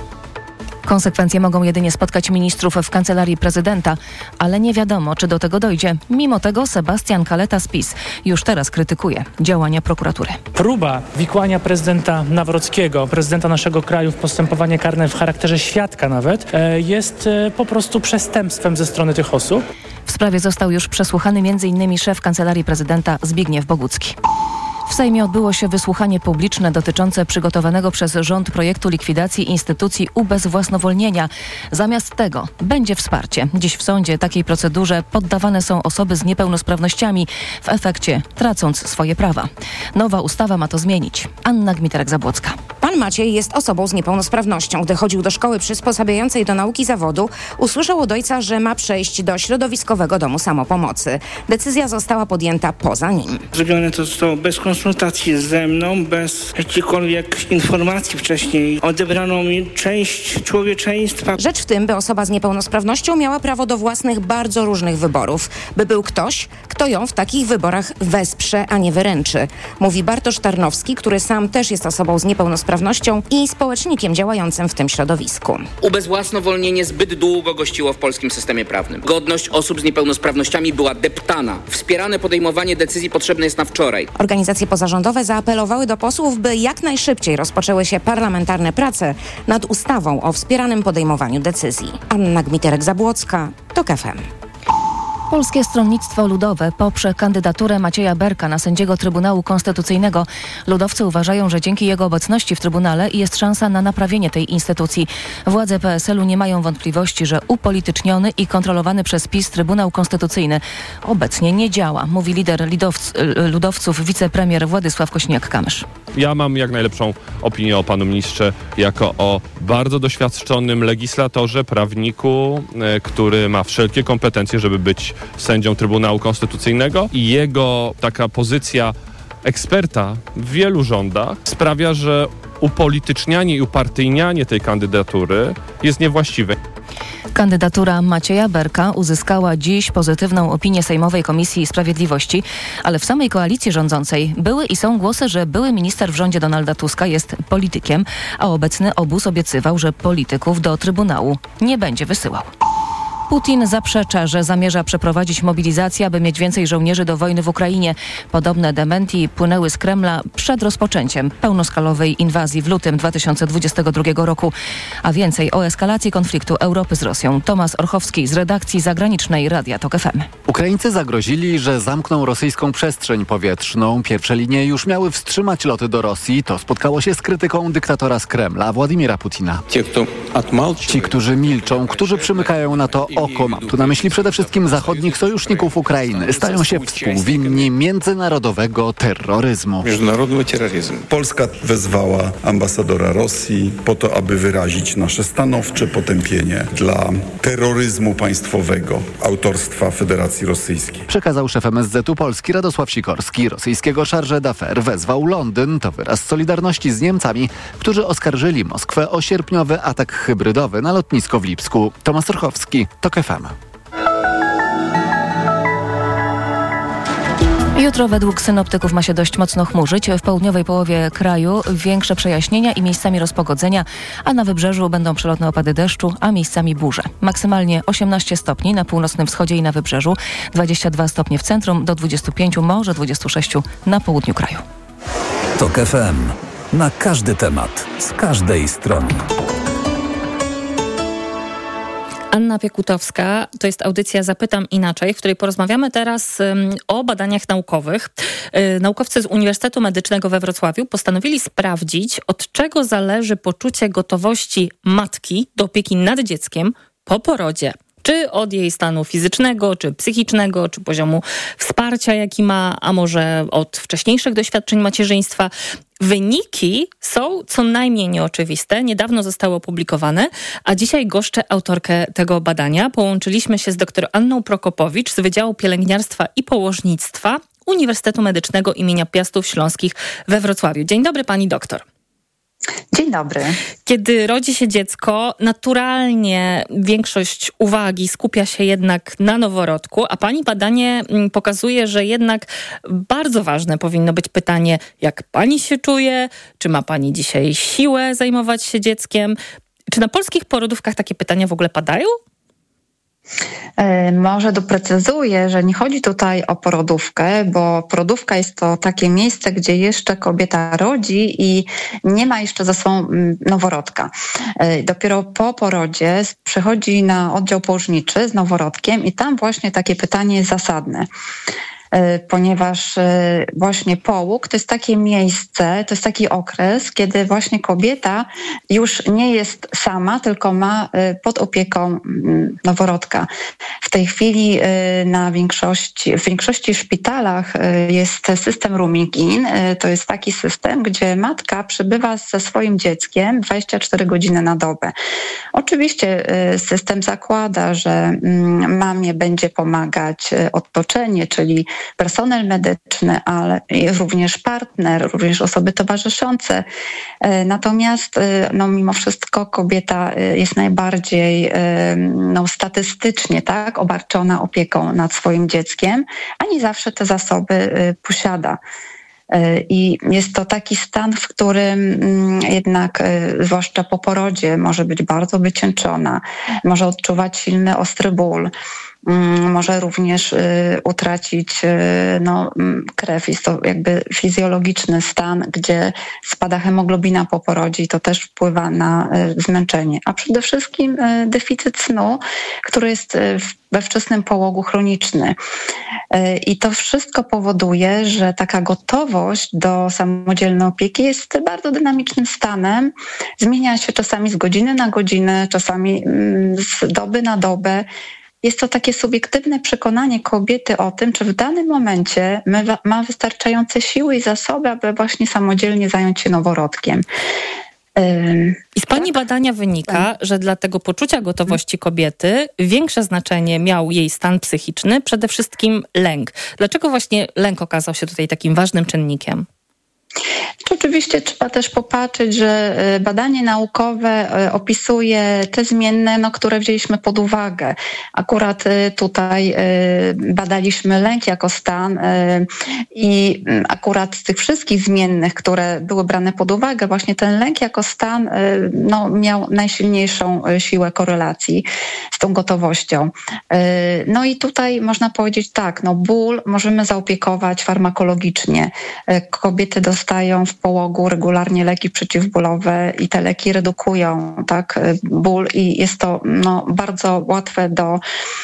Konsekwencje mogą jedynie spotkać ministrów w Kancelarii Prezydenta, ale nie wiadomo, czy do tego dojdzie. Mimo tego Sebastian Kaleta z PiS już teraz krytykuje działania prokuratury. Próba wikłania prezydenta Nawrockiego, prezydenta naszego kraju w postępowanie karne w charakterze świadka nawet, jest po prostu przestępstwem ze strony tych osób. W sprawie został już przesłuchany między innymi szef Kancelarii Prezydenta Zbigniew Bogucki. W Sejmie odbyło się wysłuchanie publiczne dotyczące przygotowanego przez rząd projektu likwidacji instytucji ubezwłasnowolnienia. Zamiast tego będzie wsparcie. Dziś w sądzie takiej procedurze poddawane są osoby z niepełnosprawnościami, w efekcie tracąc swoje prawa. Nowa ustawa ma to zmienić. Anna Gmiterek-Zabłocka. Pan Maciej jest osobą z niepełnosprawnością. Gdy chodził do szkoły przysposabiającej do nauki zawodu, usłyszał od ojca, że ma przejść do środowiskowego domu samopomocy. Decyzja została podjęta poza nim. Zrobione to zostało bez konsultacji ze mną, bez jakiejkolwiek informacji wcześniej. Odebrano mi część człowieczeństwa. Rzecz w tym, by osoba z niepełnosprawnością miała prawo do własnych, bardzo różnych wyborów. By był ktoś, kto ją w takich wyborach wesprze, a nie wyręczy. Mówi Bartosz Tarnowski, który sam też jest osobą z niepełnosprawnością i społecznikiem działającym w tym środowisku. Ubezwłasnowolnienie zbyt długo gościło w polskim systemie prawnym. Godność osób z niepełnosprawnościami była deptana. Wspierane podejmowanie decyzji potrzebne jest na wczoraj. Organizacje pozarządowe zaapelowały do posłów, by jak najszybciej rozpoczęły się parlamentarne prace nad ustawą o wspieranym podejmowaniu decyzji. Anna Gmiterek-Zabłocka, TOK F M. Polskie Stronnictwo Ludowe poprze kandydaturę Macieja Berka na sędziego Trybunału Konstytucyjnego. Ludowcy uważają, że dzięki jego obecności w Trybunale jest szansa na naprawienie tej instytucji. Władze P S L u nie mają wątpliwości, że upolityczniony i kontrolowany przez PiS Trybunał Konstytucyjny obecnie nie działa, mówi lider lidowc, ludowców wicepremier Władysław Kośniak-Kamysz. Ja mam jak najlepszą opinię o panu ministrze jako o bardzo doświadczonym legislatorze, prawniku, który ma wszelkie kompetencje, żeby być sędzią Trybunału Konstytucyjnego i jego taka pozycja eksperta w wielu rządach sprawia, że upolitycznianie i upartyjnianie tej kandydatury jest niewłaściwe. Kandydatura Macieja Berka uzyskała dziś pozytywną opinię Sejmowej Komisji Sprawiedliwości, ale w samej koalicji rządzącej były i są głosy, że były minister w rządzie Donalda Tuska jest politykiem, a obecny obóz obiecywał, że polityków do Trybunału nie będzie wysyłał. Putin zaprzecza, że zamierza przeprowadzić mobilizację, aby mieć więcej żołnierzy do wojny w Ukrainie. Podobne dementi płynęły z Kremla przed rozpoczęciem pełnoskalowej inwazji w lutym dwa tysiące dwudziestego drugiego roku. A więcej o eskalacji konfliktu Europy z Rosją. Tomasz Orchowski z redakcji zagranicznej Radia TOK F M. Ukraińcy zagrozili, że zamkną rosyjską przestrzeń powietrzną. Pierwsze linie już miały wstrzymać loty do Rosji. To spotkało się z krytyką dyktatora z Kremla, Władimira Putina. Ci, którzy milczą, którzy przymykają na to oko, mam tu na myśli przede wszystkim zachodnich sojuszników Ukrainy, stają się współwinni międzynarodowego terroryzmu. Międzynarodowy terroryzm. Polska wezwała ambasadora Rosji po to, aby wyrazić nasze stanowcze potępienie dla terroryzmu państwowego autorstwa Federacji Rosyjskiej. Przekazał szef M S Z u Polski Radosław Sikorski. Rosyjskiego charge d'affaires wezwał Londyn. To wyraz solidarności z Niemcami, którzy oskarżyli Moskwę o sierpniowy atak hybrydowy na lotnisko w Lipsku. Tomasz Sorchowski, TOK F M. Jutro według synoptyków ma się dość mocno chmurzyć. W południowej połowie kraju większe przejaśnienia i miejscami rozpogodzenia, a na wybrzeżu będą przelotne opady deszczu, a miejscami burze. Maksymalnie osiemnaście stopni na północnym wschodzie i na wybrzeżu, dwadzieścia dwa stopnie w centrum, do dwudziestu pięciu, może dwudziestu sześciu na południu kraju. TOK F M. Na każdy temat, z każdej strony. Anna Piekutowska, to jest audycja Zapytam Inaczej, w której porozmawiamy teraz um, o badaniach naukowych. Yy, naukowcy z Uniwersytetu Medycznego we Wrocławiu postanowili sprawdzić, od czego zależy poczucie gotowości matki do opieki nad dzieckiem po porodzie. Czy od jej stanu fizycznego, czy psychicznego, czy poziomu wsparcia, jaki ma, a może od wcześniejszych doświadczeń macierzyństwa. Wyniki są co najmniej nieoczywiste. Niedawno zostały opublikowane, a dzisiaj goszczę autorkę tego badania. Połączyliśmy się z dr Anną Prokopowicz z Wydziału Pielęgniarstwa i Położnictwa Uniwersytetu Medycznego imienia Piastów Śląskich we Wrocławiu. Dzień dobry, pani doktor. Dzień dobry. Kiedy rodzi się dziecko, naturalnie większość uwagi skupia się jednak na noworodku, a pani badanie pokazuje, że jednak bardzo ważne powinno być pytanie, jak pani się czuje, czy ma pani dzisiaj siłę zajmować się dzieckiem. Czy na polskich porodówkach takie pytania w ogóle padają? Może doprecyzuję, że nie chodzi tutaj o porodówkę, bo porodówka jest to takie miejsce, gdzie jeszcze kobieta rodzi i nie ma jeszcze za sobą noworodka. Dopiero po porodzie przychodzi na oddział położniczy z noworodkiem i tam właśnie takie pytanie jest zasadne. Ponieważ właśnie połóg to jest takie miejsce, to jest taki okres, kiedy właśnie kobieta już nie jest sama, tylko ma pod opieką noworodka. W tej chwili na większości, w większości szpitalach jest system rooming in. To jest taki system, gdzie matka przebywa ze swoim dzieckiem dwadzieścia cztery godziny na dobę. Oczywiście system zakłada, że mamie będzie pomagać otoczenie, czyli personel medyczny, ale również partner, również osoby towarzyszące. Natomiast no, mimo wszystko kobieta jest najbardziej no, statystycznie tak, obarczona opieką nad swoim dzieckiem, a nie zawsze te zasoby posiada. I jest to taki stan, w którym jednak, zwłaszcza po porodzie, może być bardzo wycieńczona, może odczuwać silny, ostry ból. Może również utracić no, krew. Jest to jakby fizjologiczny stan, gdzie spada hemoglobina po porodzie i to też wpływa na zmęczenie. A przede wszystkim deficyt snu, który jest we wczesnym połogu chroniczny. I to wszystko powoduje, że taka gotowość do samodzielnej opieki jest bardzo dynamicznym stanem. Zmienia się czasami z godziny na godzinę, czasami z doby na dobę. Jest to takie subiektywne przekonanie kobiety o tym, czy w danym momencie ma wystarczające siły i zasoby, aby właśnie samodzielnie zająć się noworodkiem. I z pani badania wynika, że dla tego poczucia gotowości kobiety większe znaczenie miał jej stan psychiczny, przede wszystkim lęk. Dlaczego właśnie lęk okazał się tutaj takim ważnym czynnikiem? Oczywiście trzeba też popatrzeć, że badanie naukowe opisuje te zmienne, no, które wzięliśmy pod uwagę. Akurat tutaj badaliśmy lęk jako stan i akurat z tych wszystkich zmiennych, które były brane pod uwagę, właśnie ten lęk jako stan no, miał najsilniejszą siłę korelacji z tą gotowością. No i tutaj można powiedzieć tak, no ból możemy zaopiekować farmakologicznie. Kobiety dostają w połogu regularnie leki przeciwbólowe i te leki redukują tak, ból i jest to no, bardzo łatwe do,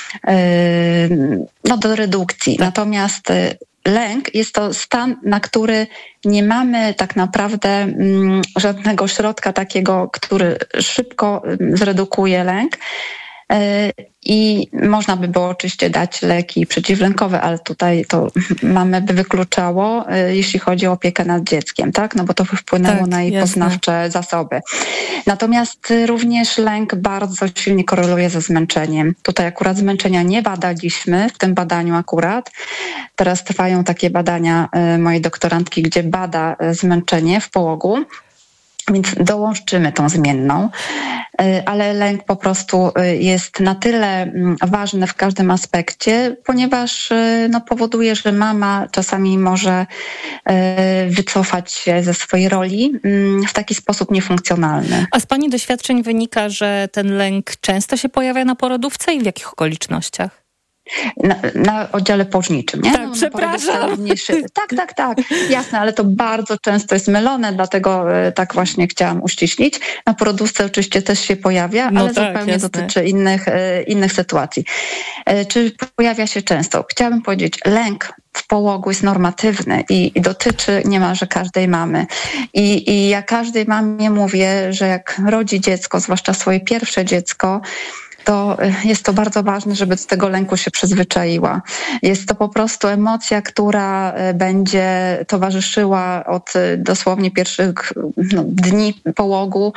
no, do redukcji. Natomiast lęk jest to stan, na który nie mamy tak naprawdę mm, żadnego środka takiego, który szybko zredukuje lęk. I można by było oczywiście dać leki przeciwlękowe, ale tutaj to mamy by wykluczało, jeśli chodzi o opiekę nad dzieckiem, tak? No bo to by wpłynęło tak, na jej jasne. poznawcze zasoby. Natomiast również lęk bardzo silnie koreluje ze zmęczeniem. Tutaj akurat zmęczenia nie badaliśmy, w tym badaniu akurat. Teraz trwają takie badania mojej doktorantki, gdzie bada zmęczenie w połogu. Więc dołączymy tą zmienną, ale lęk po prostu jest na tyle ważny w każdym aspekcie, ponieważ no, powoduje, że mama czasami może wycofać się ze swojej roli w taki sposób niefunkcjonalny. A z Pani doświadczeń wynika, że ten lęk często się pojawia na porodówce i w jakich okolicznościach? Na, na oddziale położniczym, nie? Tak, no, przepraszam. Również, tak, tak, tak, jasne, ale to bardzo często jest mylone, dlatego e, tak właśnie chciałam uściślić. Na porodówce oczywiście też się pojawia, no ale tak, zupełnie jasne. dotyczy innych, e, innych sytuacji. E, czy pojawia się często? Chciałabym powiedzieć, lęk w połogu jest normatywny i, i dotyczy niemalże każdej mamy. I, I ja każdej mamie mówię, że jak rodzi dziecko, zwłaszcza swoje pierwsze dziecko, to jest to bardzo ważne, żeby do tego lęku się przyzwyczaiła. Jest to po prostu emocja, która będzie towarzyszyła od dosłownie pierwszych no, dni połogu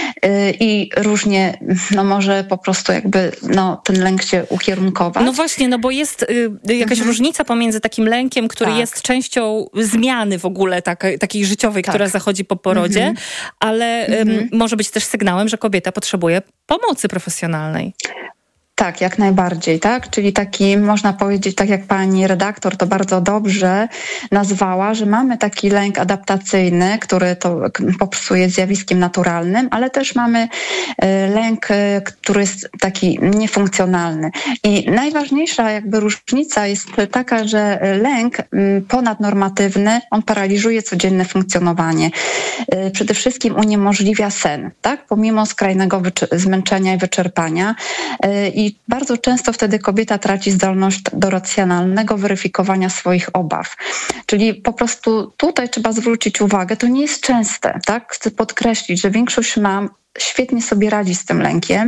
i różnie no, może po prostu jakby no, ten lęk się ukierunkować. No właśnie, no bo jest y, jakaś mhm. różnica pomiędzy takim lękiem, który tak. jest częścią zmiany w ogóle tak, takiej życiowej, tak. która zachodzi po porodzie, mhm. ale y, mhm. może być też sygnałem, że kobieta potrzebuje pomocy profesjonalnej. Tak, jak najbardziej, tak? Czyli taki, można powiedzieć, tak jak pani redaktor to bardzo dobrze nazwała, że mamy taki lęk adaptacyjny, który to popsuje zjawiskiem naturalnym, ale też mamy lęk, który jest taki niefunkcjonalny. I najważniejsza jakby różnica jest taka, że lęk ponadnormatywny, on paraliżuje codzienne funkcjonowanie. Przede wszystkim uniemożliwia sen, tak? Pomimo skrajnego wyczy- zmęczenia i wyczerpania. I I bardzo często wtedy kobieta traci zdolność do racjonalnego weryfikowania swoich obaw. Czyli po prostu tutaj trzeba zwrócić uwagę, to nie jest częste, tak? Chcę podkreślić, że większość mam świetnie sobie radzi z tym lękiem,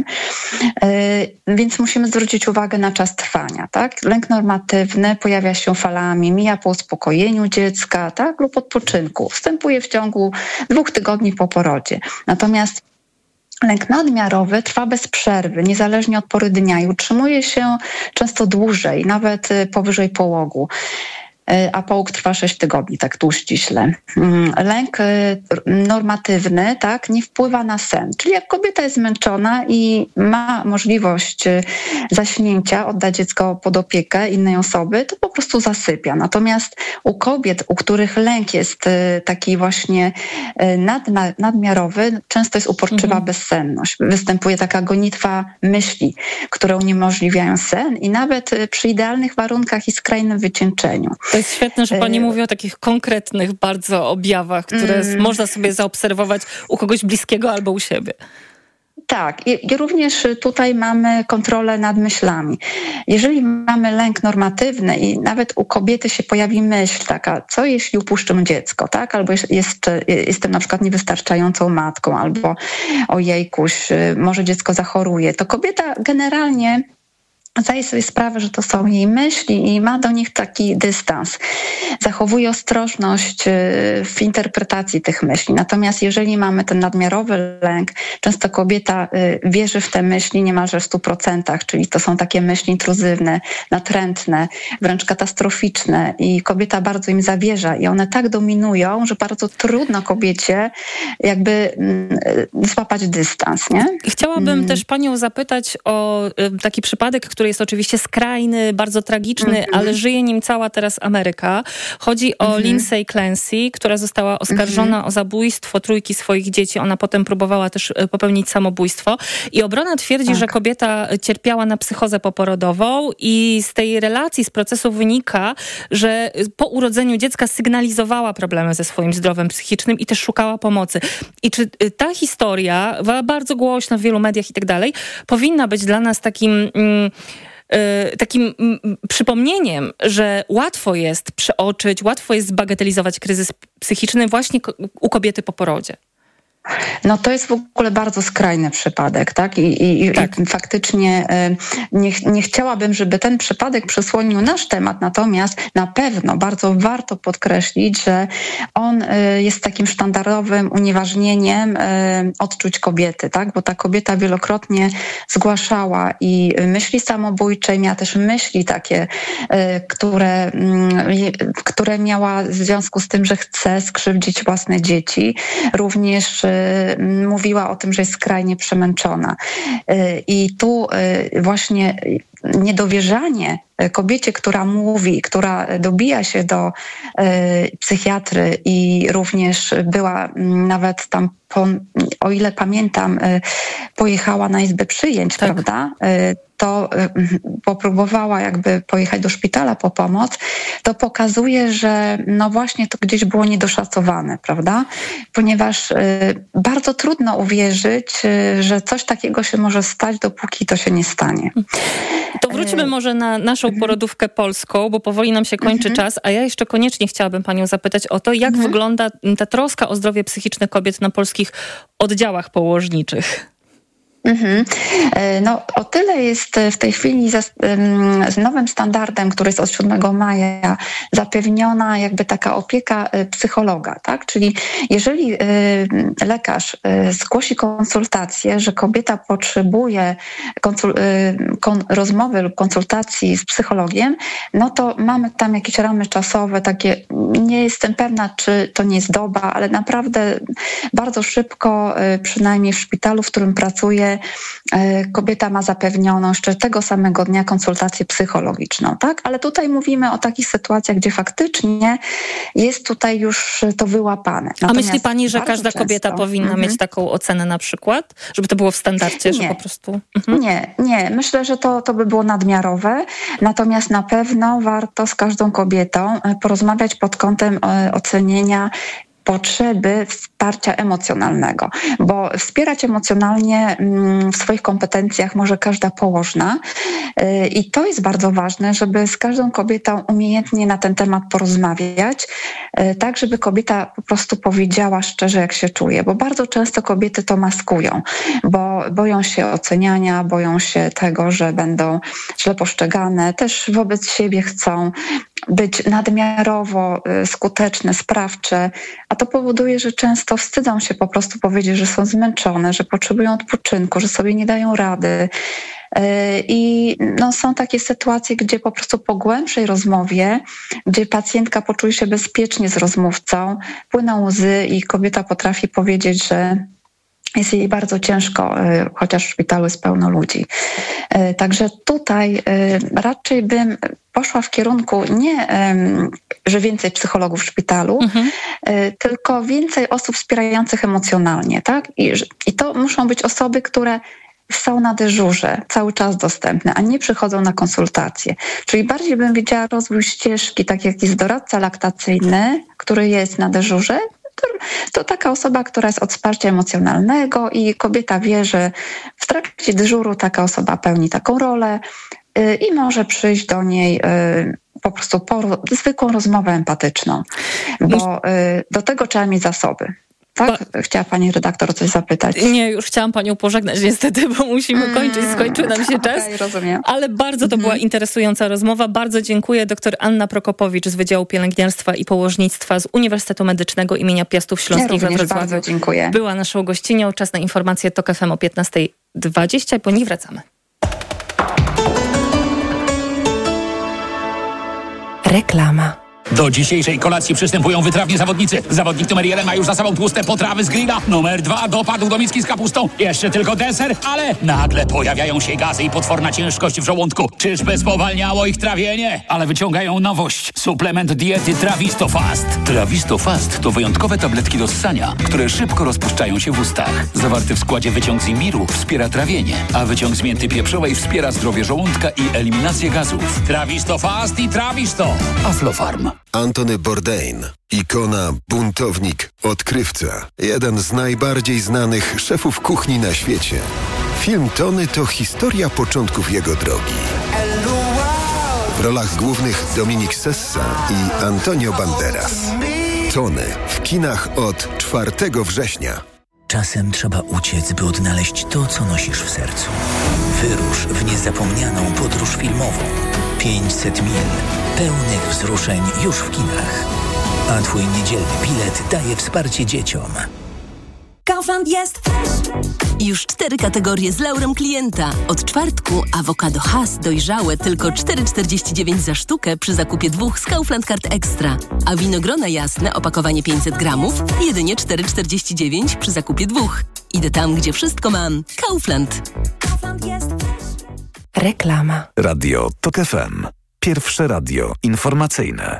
yy, więc musimy zwrócić uwagę na czas trwania, tak? Lęk normatywny pojawia się falami, mija po uspokojeniu dziecka, tak? Lub odpoczynku. Wstępuje w ciągu dwóch tygodni po porodzie. Natomiast lęk nadmiarowy trwa bez przerwy, niezależnie od pory dnia i utrzymuje się często dłużej, nawet powyżej połogu. A połóg trwa sześć tygodni, tak tu ściśle. Lęk normatywny, tak, nie wpływa na sen. Czyli jak kobieta jest zmęczona i ma możliwość zaśnięcia, odda dziecko pod opiekę innej osoby, to po prostu zasypia. Natomiast u kobiet, u których lęk jest taki właśnie nadmiarowy, często jest uporczywa mhm. bezsenność. Występuje taka gonitwa myśli, które uniemożliwiają sen i nawet przy idealnych warunkach i skrajnym wycieńczeniu. To jest świetne, że pani mówi o takich konkretnych bardzo objawach, które mm. można sobie zaobserwować u kogoś bliskiego albo u siebie. Tak, i, i również tutaj mamy kontrolę nad myślami. Jeżeli mamy lęk normatywny i nawet u kobiety się pojawi myśl taka, co jeśli upuszczę dziecko, tak? Albo jest, jest, jestem na przykład niewystarczającą matką, albo ojejkuś, może dziecko zachoruje, to kobieta generalnie zdaje sobie sprawę, że to są jej myśli i ma do nich taki dystans. Zachowuje ostrożność w interpretacji tych myśli. Natomiast jeżeli mamy ten nadmiarowy lęk, często kobieta wierzy w te myśli niemalże w stu procentach, czyli to są takie myśli intruzywne, natrętne, wręcz katastroficzne i kobieta bardzo im zawierza i one tak dominują, że bardzo trudno kobiecie jakby złapać dystans, nie? Chciałabym mm. też panią zapytać o taki przypadek, który jest oczywiście skrajny, bardzo tragiczny, mm-hmm. ale żyje nim cała teraz Ameryka. Chodzi o mm-hmm. Lindsay Clancy, która została oskarżona mm-hmm. o zabójstwo trójki swoich dzieci. Ona potem próbowała też popełnić samobójstwo. I obrona twierdzi, tak. że kobieta cierpiała na psychozę poporodową i z tej relacji, z procesu wynika, że po urodzeniu dziecka sygnalizowała problemy ze swoim zdrowiem psychicznym i też szukała pomocy. I czy ta historia, była bardzo głośna w wielu mediach i tak dalej, powinna być dla nas takim... Mm, takim przypomnieniem, że łatwo jest przeoczyć, łatwo jest zbagatelizować kryzys psychiczny właśnie u kobiety po porodzie. No to jest w ogóle bardzo skrajny przypadek, tak? I, i, tak. i faktycznie nie, nie chciałabym, żeby ten przypadek przysłonił nasz temat, natomiast na pewno bardzo warto podkreślić, że on jest takim sztandarowym unieważnieniem odczuć kobiety, tak? Bo ta kobieta wielokrotnie zgłaszała i myśli samobójcze, miała też myśli takie, które, które miała w związku z tym, że chce skrzywdzić własne dzieci. Również mówiła o tym, że jest skrajnie przemęczona. I tu właśnie niedowierzanie kobiecie, która mówi, która dobija się do psychiatry i również była nawet tam, po, o ile pamiętam, pojechała na izbę przyjęć, tak. prawda? To popróbowała jakby pojechać do szpitala po pomoc, to pokazuje, że no właśnie to gdzieś było niedoszacowane, prawda? Ponieważ bardzo trudno uwierzyć, że coś takiego się może stać, dopóki to się nie stanie. To wróćmy może na naszą porodówkę polską, bo powoli nam się kończy mhm. czas, a ja jeszcze koniecznie chciałabym panią zapytać o to, jak mhm. wygląda ta troska o zdrowie psychiczne kobiet na polskich oddziałach położniczych. Mhm. No, o tyle jest w tej chwili z, z nowym standardem, który jest od siódmego maja, zapewniona jakby taka opieka psychologa, tak? Czyli jeżeli lekarz zgłosi konsultację, że kobieta potrzebuje konsul, kon, rozmowy lub konsultacji z psychologiem, no to mamy tam jakieś ramy czasowe, takie, nie jestem pewna, czy to nie jest doba, ale naprawdę bardzo szybko, przynajmniej w szpitalu, w którym pracuję, kobieta ma zapewnioną jeszcze tego samego dnia konsultację psychologiczną, tak? Ale tutaj mówimy o takich sytuacjach, gdzie faktycznie jest tutaj już to wyłapane. Natomiast a myśli pani, że każda często, kobieta powinna mm-hmm. mieć taką ocenę na przykład? Żeby to było w standardzie, nie. że po prostu... Mhm. Nie, nie. Myślę, że to, to by było nadmiarowe. Natomiast na pewno warto z każdą kobietą porozmawiać pod kątem ocenienia potrzeby wsparcia emocjonalnego, bo wspierać emocjonalnie w swoich kompetencjach może każda położna i to jest bardzo ważne, żeby z każdą kobietą umiejętnie na ten temat porozmawiać, tak żeby kobieta po prostu powiedziała szczerze, jak się czuje, bo bardzo często kobiety to maskują, bo boją się oceniania, boją się tego, że będą źle postrzegane, też wobec siebie chcą być nadmiarowo skuteczne, sprawcze, a to powoduje, że często wstydzą się po prostu powiedzieć, że są zmęczone, że potrzebują odpoczynku, że sobie nie dają rady. I no, są takie sytuacje, gdzie po prostu po głębszej rozmowie, gdzie pacjentka poczuje się bezpiecznie z rozmówcą, płyną łzy i kobieta potrafi powiedzieć, że jest jej bardzo ciężko, chociaż w szpitalu jest pełno ludzi. Także tutaj raczej bym poszła w kierunku nie, że więcej psychologów w szpitalu, mhm. tylko więcej osób wspierających emocjonalnie, tak? I, I to muszą być osoby, które są na dyżurze, cały czas dostępne, a nie przychodzą na konsultacje. Czyli bardziej bym widziała rozwój ścieżki, tak jak jest doradca laktacyjny, który jest na dyżurze, to, to taka osoba, która jest od wsparcia emocjonalnego i kobieta wie, że w trakcie dyżuru taka osoba pełni taką rolę yy, i może przyjść do niej yy, po prostu po zwykłą rozmowę empatyczną, bo yy, do tego trzeba mieć zasoby. Tak? Bo... Chciała pani redaktor o coś zapytać. Nie, już chciałam panią pożegnać niestety, bo musimy mm. kończyć. Skończył nam się czas. Okay, rozumiem. Ale bardzo to mm. była interesująca rozmowa. Bardzo dziękuję. Doktor Anna Prokopowicz z Wydziału Pielęgniarstwa i Położnictwa z Uniwersytetu Medycznego imienia Piastów Śląskich ja we Wrocławiu. Bardzo dziękuję. Była naszą gościnią. Czas na informacje TOK F M o piętnasta dwadzieścia. Po nich wracamy. Reklama. Do dzisiejszej kolacji przystępują wytrawni zawodnicy. Zawodnik numer jeden ma już za sobą tłuste potrawy z grilla. Numer dwa dopadł do miski z kapustą. Jeszcze tylko deser, ale nagle pojawiają się gazy i potworna ciężkość w żołądku. Czyżby spowalniało ich trawienie? Ale wyciągają nowość. Suplement diety Trawisto Fast. Trawisto Fast to wyjątkowe tabletki do ssania, które szybko rozpuszczają się w ustach. Zawarty w składzie wyciąg z imbiru wspiera trawienie, a wyciąg z mięty pieprzowej wspiera zdrowie żołądka i eliminację gazów. Trawisto Fast i Trawisto. Aflofarm. Antony Bourdain, ikona, buntownik, odkrywca. Jeden z najbardziej znanych szefów kuchni na świecie. Film Tony to historia początków jego drogi. W rolach głównych Dominik Sessa i Antonio Banderas. Tony w kinach od czwartego września. Czasem trzeba uciec, by odnaleźć to, co nosisz w sercu. Wyrusz w niezapomnianą podróż filmową. pięćset mil pełnych wzruszeń już w kinach. A twój niedzielny bilet daje wsparcie dzieciom. Kaufland jest już cztery kategorie z laurem klienta. Od czwartku awokado Hass dojrzałe tylko cztery czterdzieści dziewięć za sztukę przy zakupie dwóch z Kaufland Card Extra. A winogrona jasne opakowanie pięćset gramów jedynie cztery czterdzieści dziewięć przy zakupie dwóch. Idę tam, gdzie wszystko mam. Kaufland. Kaufland jest. Reklama. Radio TOK F M. Pierwsze radio informacyjne.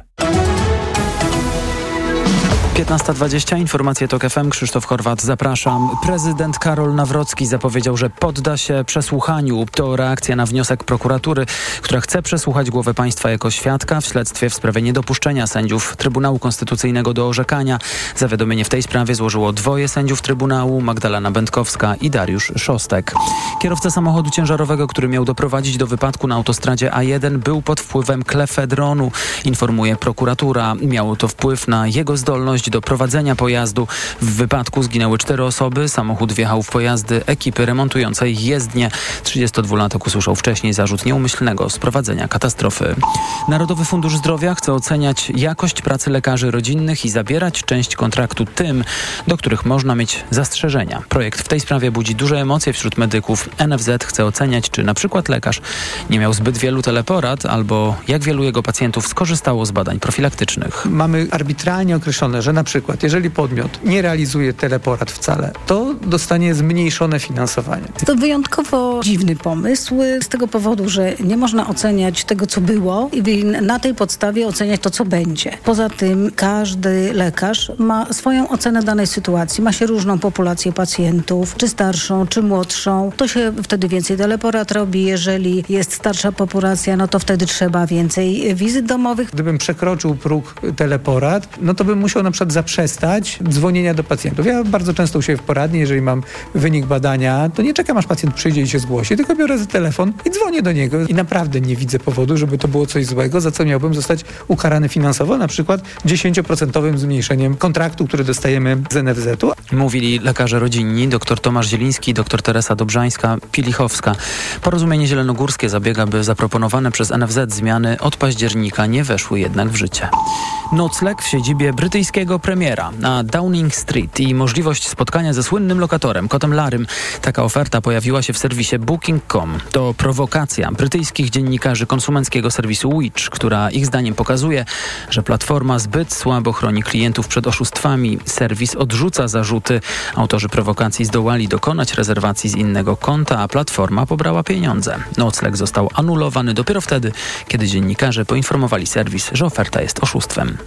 piętnasta dwadzieścia, informacje TOK F M, Krzysztof Horwat, zapraszam. Prezydent Karol Nawrocki zapowiedział, że podda się przesłuchaniu. To reakcja na wniosek prokuratury, która chce przesłuchać głowę państwa jako świadka w śledztwie w sprawie niedopuszczenia sędziów Trybunału Konstytucyjnego do orzekania. Zawiadomienie w tej sprawie złożyło dwoje sędziów Trybunału, Magdalena Będkowska i Dariusz Szostek. Kierowca samochodu ciężarowego, który miał doprowadzić do wypadku na autostradzie A jeden, był pod wpływem klefedronu, informuje prokuratura. Miało to wpływ na jego zdolność do prowadzenia pojazdu. W wypadku zginęły cztery osoby. Samochód wjechał w pojazdy ekipy remontującej jezdnię. trzydziestodwulatek usłyszał wcześniej zarzut nieumyślnego sprowadzenia katastrofy. Narodowy Fundusz Zdrowia chce oceniać jakość pracy lekarzy rodzinnych i zabierać część kontraktu tym, do których można mieć zastrzeżenia. Projekt w tej sprawie budzi duże emocje wśród medyków. N F Z chce oceniać, czy na przykład lekarz nie miał zbyt wielu teleporad, albo jak wielu jego pacjentów skorzystało z badań profilaktycznych. Mamy arbitralnie określone, że na przykład jeżeli podmiot nie realizuje teleporad wcale, to dostanie zmniejszone finansowanie. To wyjątkowo dziwny pomysł z tego powodu, że nie można oceniać tego, co było i na tej podstawie oceniać to, co będzie. Poza tym każdy lekarz ma swoją ocenę danej sytuacji. Ma się różną populację pacjentów, czy starszą, czy młodszą. To się wtedy więcej teleporad robi. Jeżeli jest starsza populacja, no to wtedy trzeba więcej wizyt domowych. Gdybym przekroczył próg teleporad, no to bym musiał na przykład zaprzestać dzwonienia do pacjentów. Ja bardzo często u siebie w poradni, jeżeli mam wynik badania, to nie czekam, aż pacjent przyjdzie i się zgłosi, tylko biorę telefon i dzwonię do niego. I naprawdę nie widzę powodu, żeby to było coś złego, za co miałbym zostać ukarany finansowo, na przykład dziesięcioprocentowym zmniejszeniem kontraktu, który dostajemy z N F Z-u. Mówili lekarze rodzinni, dr Tomasz Zieliński, dr Teresa Dobrzańska-Pilichowska. Porozumienie zielonogórskie zabiega, by zaproponowane przez N F Z zmiany od października nie weszły jednak w życie. Nocleg w siedzibie brytyjskiego premiera na Downing Street i możliwość spotkania ze słynnym lokatorem, kotem Larrym. Taka oferta pojawiła się w serwisie booking kropka com. To prowokacja brytyjskich dziennikarzy konsumenckiego serwisu Which, która ich zdaniem pokazuje, że platforma zbyt słabo chroni klientów przed oszustwami. Serwis odrzuca zarzuty. Autorzy prowokacji zdołali dokonać rezerwacji z innego konta, a platforma pobrała pieniądze. Nocleg został anulowany dopiero wtedy, kiedy dziennikarze poinformowali serwis, że oferta jest oszustwem.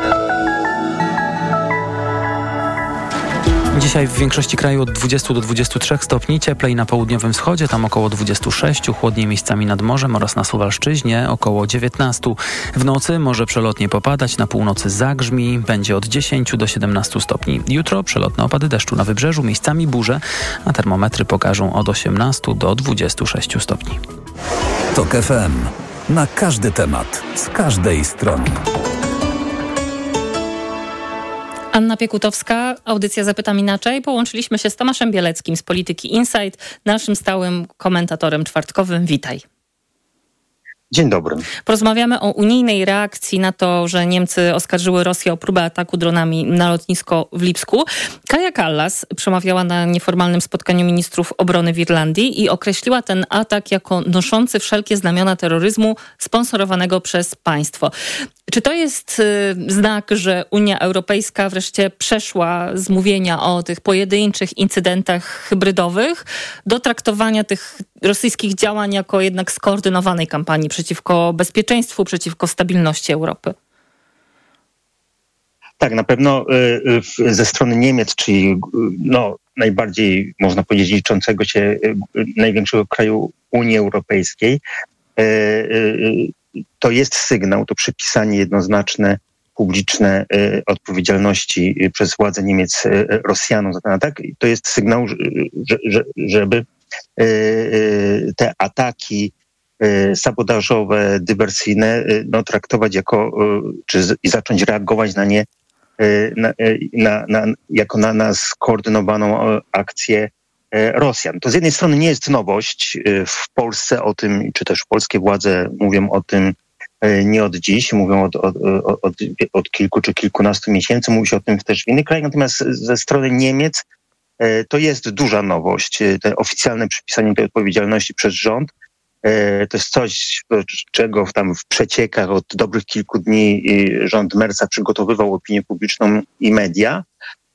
Dzisiaj w większości kraju od dwudziestu do dwudziestu trzech stopni, cieplej na południowym wschodzie, tam około dwudziestu sześciu, chłodniej miejscami nad morzem oraz na Suwalszczyźnie około dziewiętnastu. W nocy może przelotnie popadać, na północy zagrzmi, będzie od dziesięciu do siedemnastu stopni. Jutro przelotne opady deszczu na wybrzeżu, miejscami burze, a termometry pokażą od osiemnastu do dwudziestu sześciu stopni. TOK F M. Na każdy temat, z każdej strony. Anna Piekutowska, audycja Zapytam Inaczej. Połączyliśmy się z Tomaszem Bieleckim z Polityki Insight, naszym stałym komentatorem czwartkowym. Witaj. Dzień dobry. Porozmawiamy o unijnej reakcji na to, że Niemcy oskarżyły Rosję o próbę ataku dronami na lotnisko w Lipsku. Kaja Kallas przemawiała na nieformalnym spotkaniu ministrów obrony w Irlandii i określiła ten atak jako noszący wszelkie znamiona terroryzmu sponsorowanego przez państwo. Czy to jest y, znak, że Unia Europejska wreszcie przeszła z mówienia o tych pojedynczych incydentach hybrydowych do traktowania tych rosyjskich działań jako jednak skoordynowanej kampanii przeciwko bezpieczeństwu, przeciwko stabilności Europy? Tak, na pewno y, ze strony Niemiec, czyli no, najbardziej, można powiedzieć, liczącego się y, największego kraju Unii Europejskiej, y, y, to jest sygnał, to przypisanie jednoznaczne, publiczne y, odpowiedzialności y, przez władze Niemiec y, Rosjanom za ten atak. To jest sygnał, że, że, żeby y, y, te ataki y, sabotażowe, dywersyjne y, no, traktować jako, y, czy z, i zacząć reagować na nie na, na, na, jako na, na skoordynowaną akcję Rosjan. To z jednej strony nie jest nowość. W Polsce o tym, czy też polskie władze mówią o tym nie od dziś, mówią od, od, od, od kilku czy kilkunastu miesięcy, mówi się o tym też w innych krajach, natomiast ze strony Niemiec to jest duża nowość. To oficjalne przypisanie tej odpowiedzialności przez rząd to jest coś, czego tam w przeciekach od dobrych kilku dni rząd Merca przygotowywał opinię publiczną i media.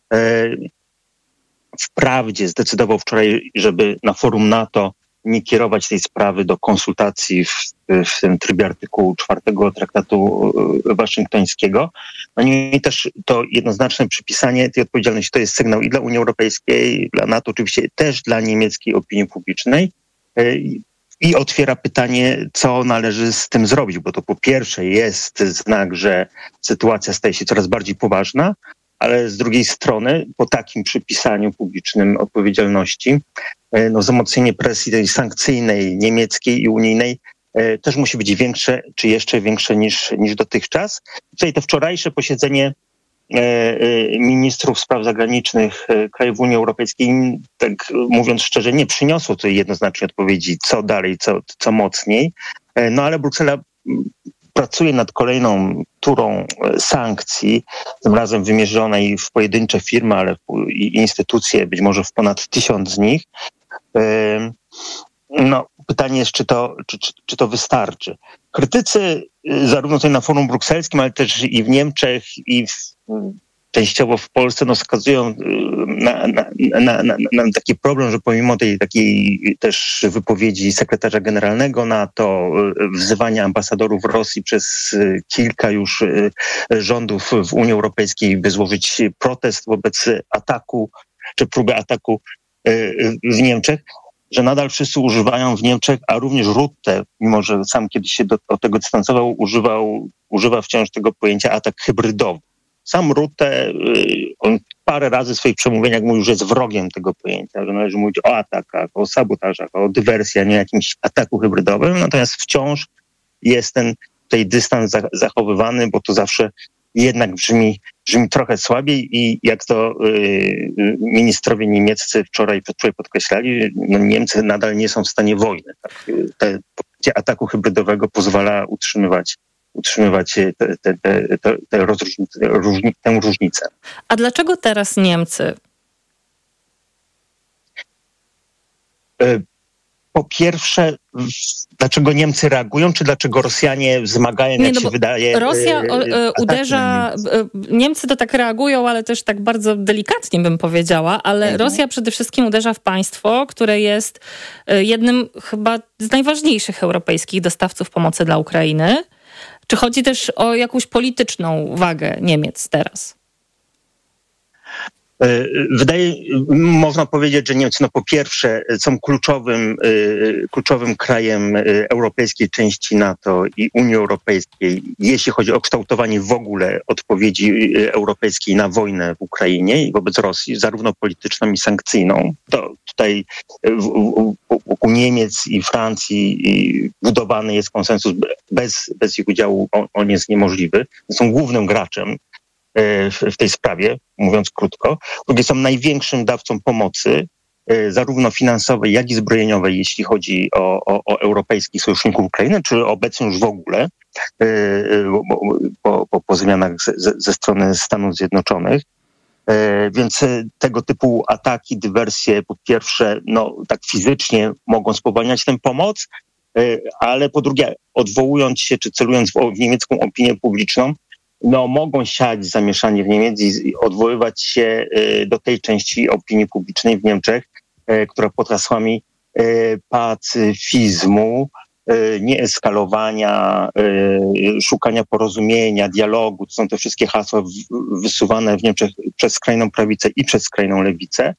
Wprawdzie zdecydował wczoraj, żeby na forum NATO nie kierować tej sprawy do konsultacji w, w tym trybie artykułu czwartego traktatu waszyngtońskiego. No i też to jednoznaczne przypisanie tej odpowiedzialności to jest sygnał i dla Unii Europejskiej, dla NATO, oczywiście też dla niemieckiej opinii publicznej i otwiera pytanie, co należy z tym zrobić, bo to po pierwsze jest znak, że sytuacja staje się coraz bardziej poważna, ale z drugiej strony po takim przypisaniu publicznym odpowiedzialności no, wzmocnienie presji tej sankcyjnej, niemieckiej i unijnej e, też musi być większe, czy jeszcze większe niż, niż dotychczas. Tutaj to wczorajsze posiedzenie e, e, ministrów spraw zagranicznych e, krajów Unii Europejskiej, tak mówiąc szczerze, nie przyniosło tutaj jednoznacznej odpowiedzi, co dalej, co, co mocniej. E, no ale Bruksela pracuje nad kolejną turą sankcji, tym razem wymierzonej w pojedyncze firmy, ale i instytucje, być może w ponad tysiąc z nich. No, pytanie jest, czy to, czy, czy, czy to wystarczy. Krytycy zarówno tutaj na forum brukselskim, ale też i w Niemczech, i w, częściowo w Polsce no, wskazują na, na, na, na, na taki problem, że pomimo tej takiej też wypowiedzi sekretarza generalnego NATO, wzywania ambasadorów Rosji przez kilka już rządów w Unii Europejskiej, by złożyć protest wobec ataku, czy próby ataku w Niemczech, że nadal wszyscy używają w Niemczech, a również Rutte, mimo że sam kiedyś się do, od tego dystansował, używał, używa wciąż tego pojęcia atak hybrydowy. Sam Rutte, on parę razy w swoich przemówieniach mówił, że jest wrogiem tego pojęcia, że należy mówić o atakach, o sabotażach, o dywersji, a nie jakimś ataku hybrydowym. Natomiast wciąż jest ten tutaj dystans zachowywany, bo to zawsze jednak brzmi, brzmi trochę słabiej i jak to yy, ministrowie niemieccy wczoraj, wczoraj podkreślali, no Niemcy nadal nie są w stanie wojny. Tak? Te pojęcie ataku hybrydowego pozwala utrzymywać utrzymywać te, te, te, te, te rozróżnice, różni, tę różnicę. A dlaczego teraz Niemcy? Po pierwsze, dlaczego Niemcy reagują, czy dlaczego Rosjanie wzmagają, jak no się wydaje... Rosja o, uderza... Niemcy. Niemcy to tak reagują, ale też tak bardzo delikatnie bym powiedziała, ale mhm. Rosja przede wszystkim uderza w państwo, które jest jednym chyba z najważniejszych europejskich dostawców pomocy dla Ukrainy. Czy chodzi też o jakąś polityczną wagę Niemiec teraz? Wydaje, można powiedzieć, że Niemcy no po pierwsze są kluczowym, kluczowym krajem europejskiej części NATO i Unii Europejskiej, jeśli chodzi o kształtowanie w ogóle odpowiedzi europejskiej na wojnę w Ukrainie i wobec Rosji, zarówno polityczną i sankcyjną. To tutaj u Niemiec i Francji budowany jest konsensus, bez, bez ich udziału on, on jest niemożliwy. Są głównym graczem w tej sprawie, mówiąc krótko. Drugie, są największym dawcą pomocy, zarówno finansowej, jak i zbrojeniowej, jeśli chodzi o, o, o europejskich sojuszników Ukrainy, czy obecnie już w ogóle po, po, po zmianach ze, ze strony Stanów Zjednoczonych. Więc tego typu ataki, dywersje, po pierwsze, no tak fizycznie mogą spowalniać tę pomoc, ale po drugie, odwołując się, czy celując w, w niemiecką opinię publiczną, no, mogą siać zamieszanie w Niemiec i odwoływać się do tej części opinii publicznej w Niemczech, która pod hasłami pacyfizmu, nieeskalowania, szukania porozumienia, dialogu, to są te wszystkie hasła wysuwane w Niemczech przez skrajną prawicę i przez skrajną lewicę.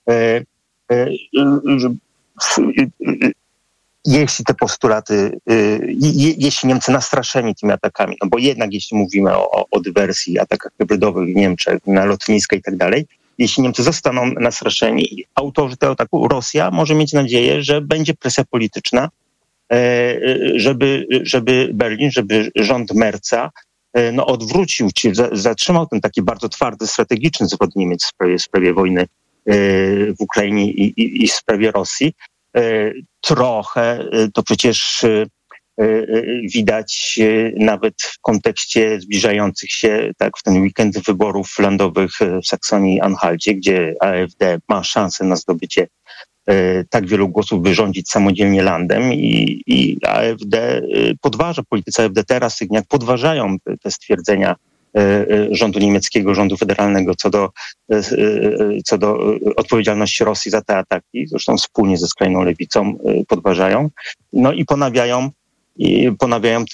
Jeśli te postulaty, je, jeśli Niemcy nastraszeni tymi atakami, no bo jednak jeśli mówimy o, o dywersji, atakach hybrydowych w Niemczech, na lotniska i tak dalej, jeśli Niemcy zostaną nastraszeni, autorzy tego ataku, Rosja może mieć nadzieję, że będzie presja polityczna, żeby, żeby Berlin, żeby rząd Merca no, odwrócił, czy zatrzymał ten taki bardzo twardy, strategiczny zwrot Niemiec w sprawie, w sprawie wojny w Ukrainie i, i, i w sprawie Rosji. Trochę to przecież widać nawet w kontekście zbliżających się tak w ten weekend wyborów landowych w Saksonii-Anhalcie, gdzie A F D ma szansę na zdobycie tak wielu głosów, by rządzić samodzielnie landem i, i A F D podważa, politycy A F D teraz jak podważają te, te stwierdzenia rządu niemieckiego, rządu federalnego co do, co do odpowiedzialności Rosji za te ataki, zresztą wspólnie ze skrajną lewicą podważają, no i ponawiają i ponawiają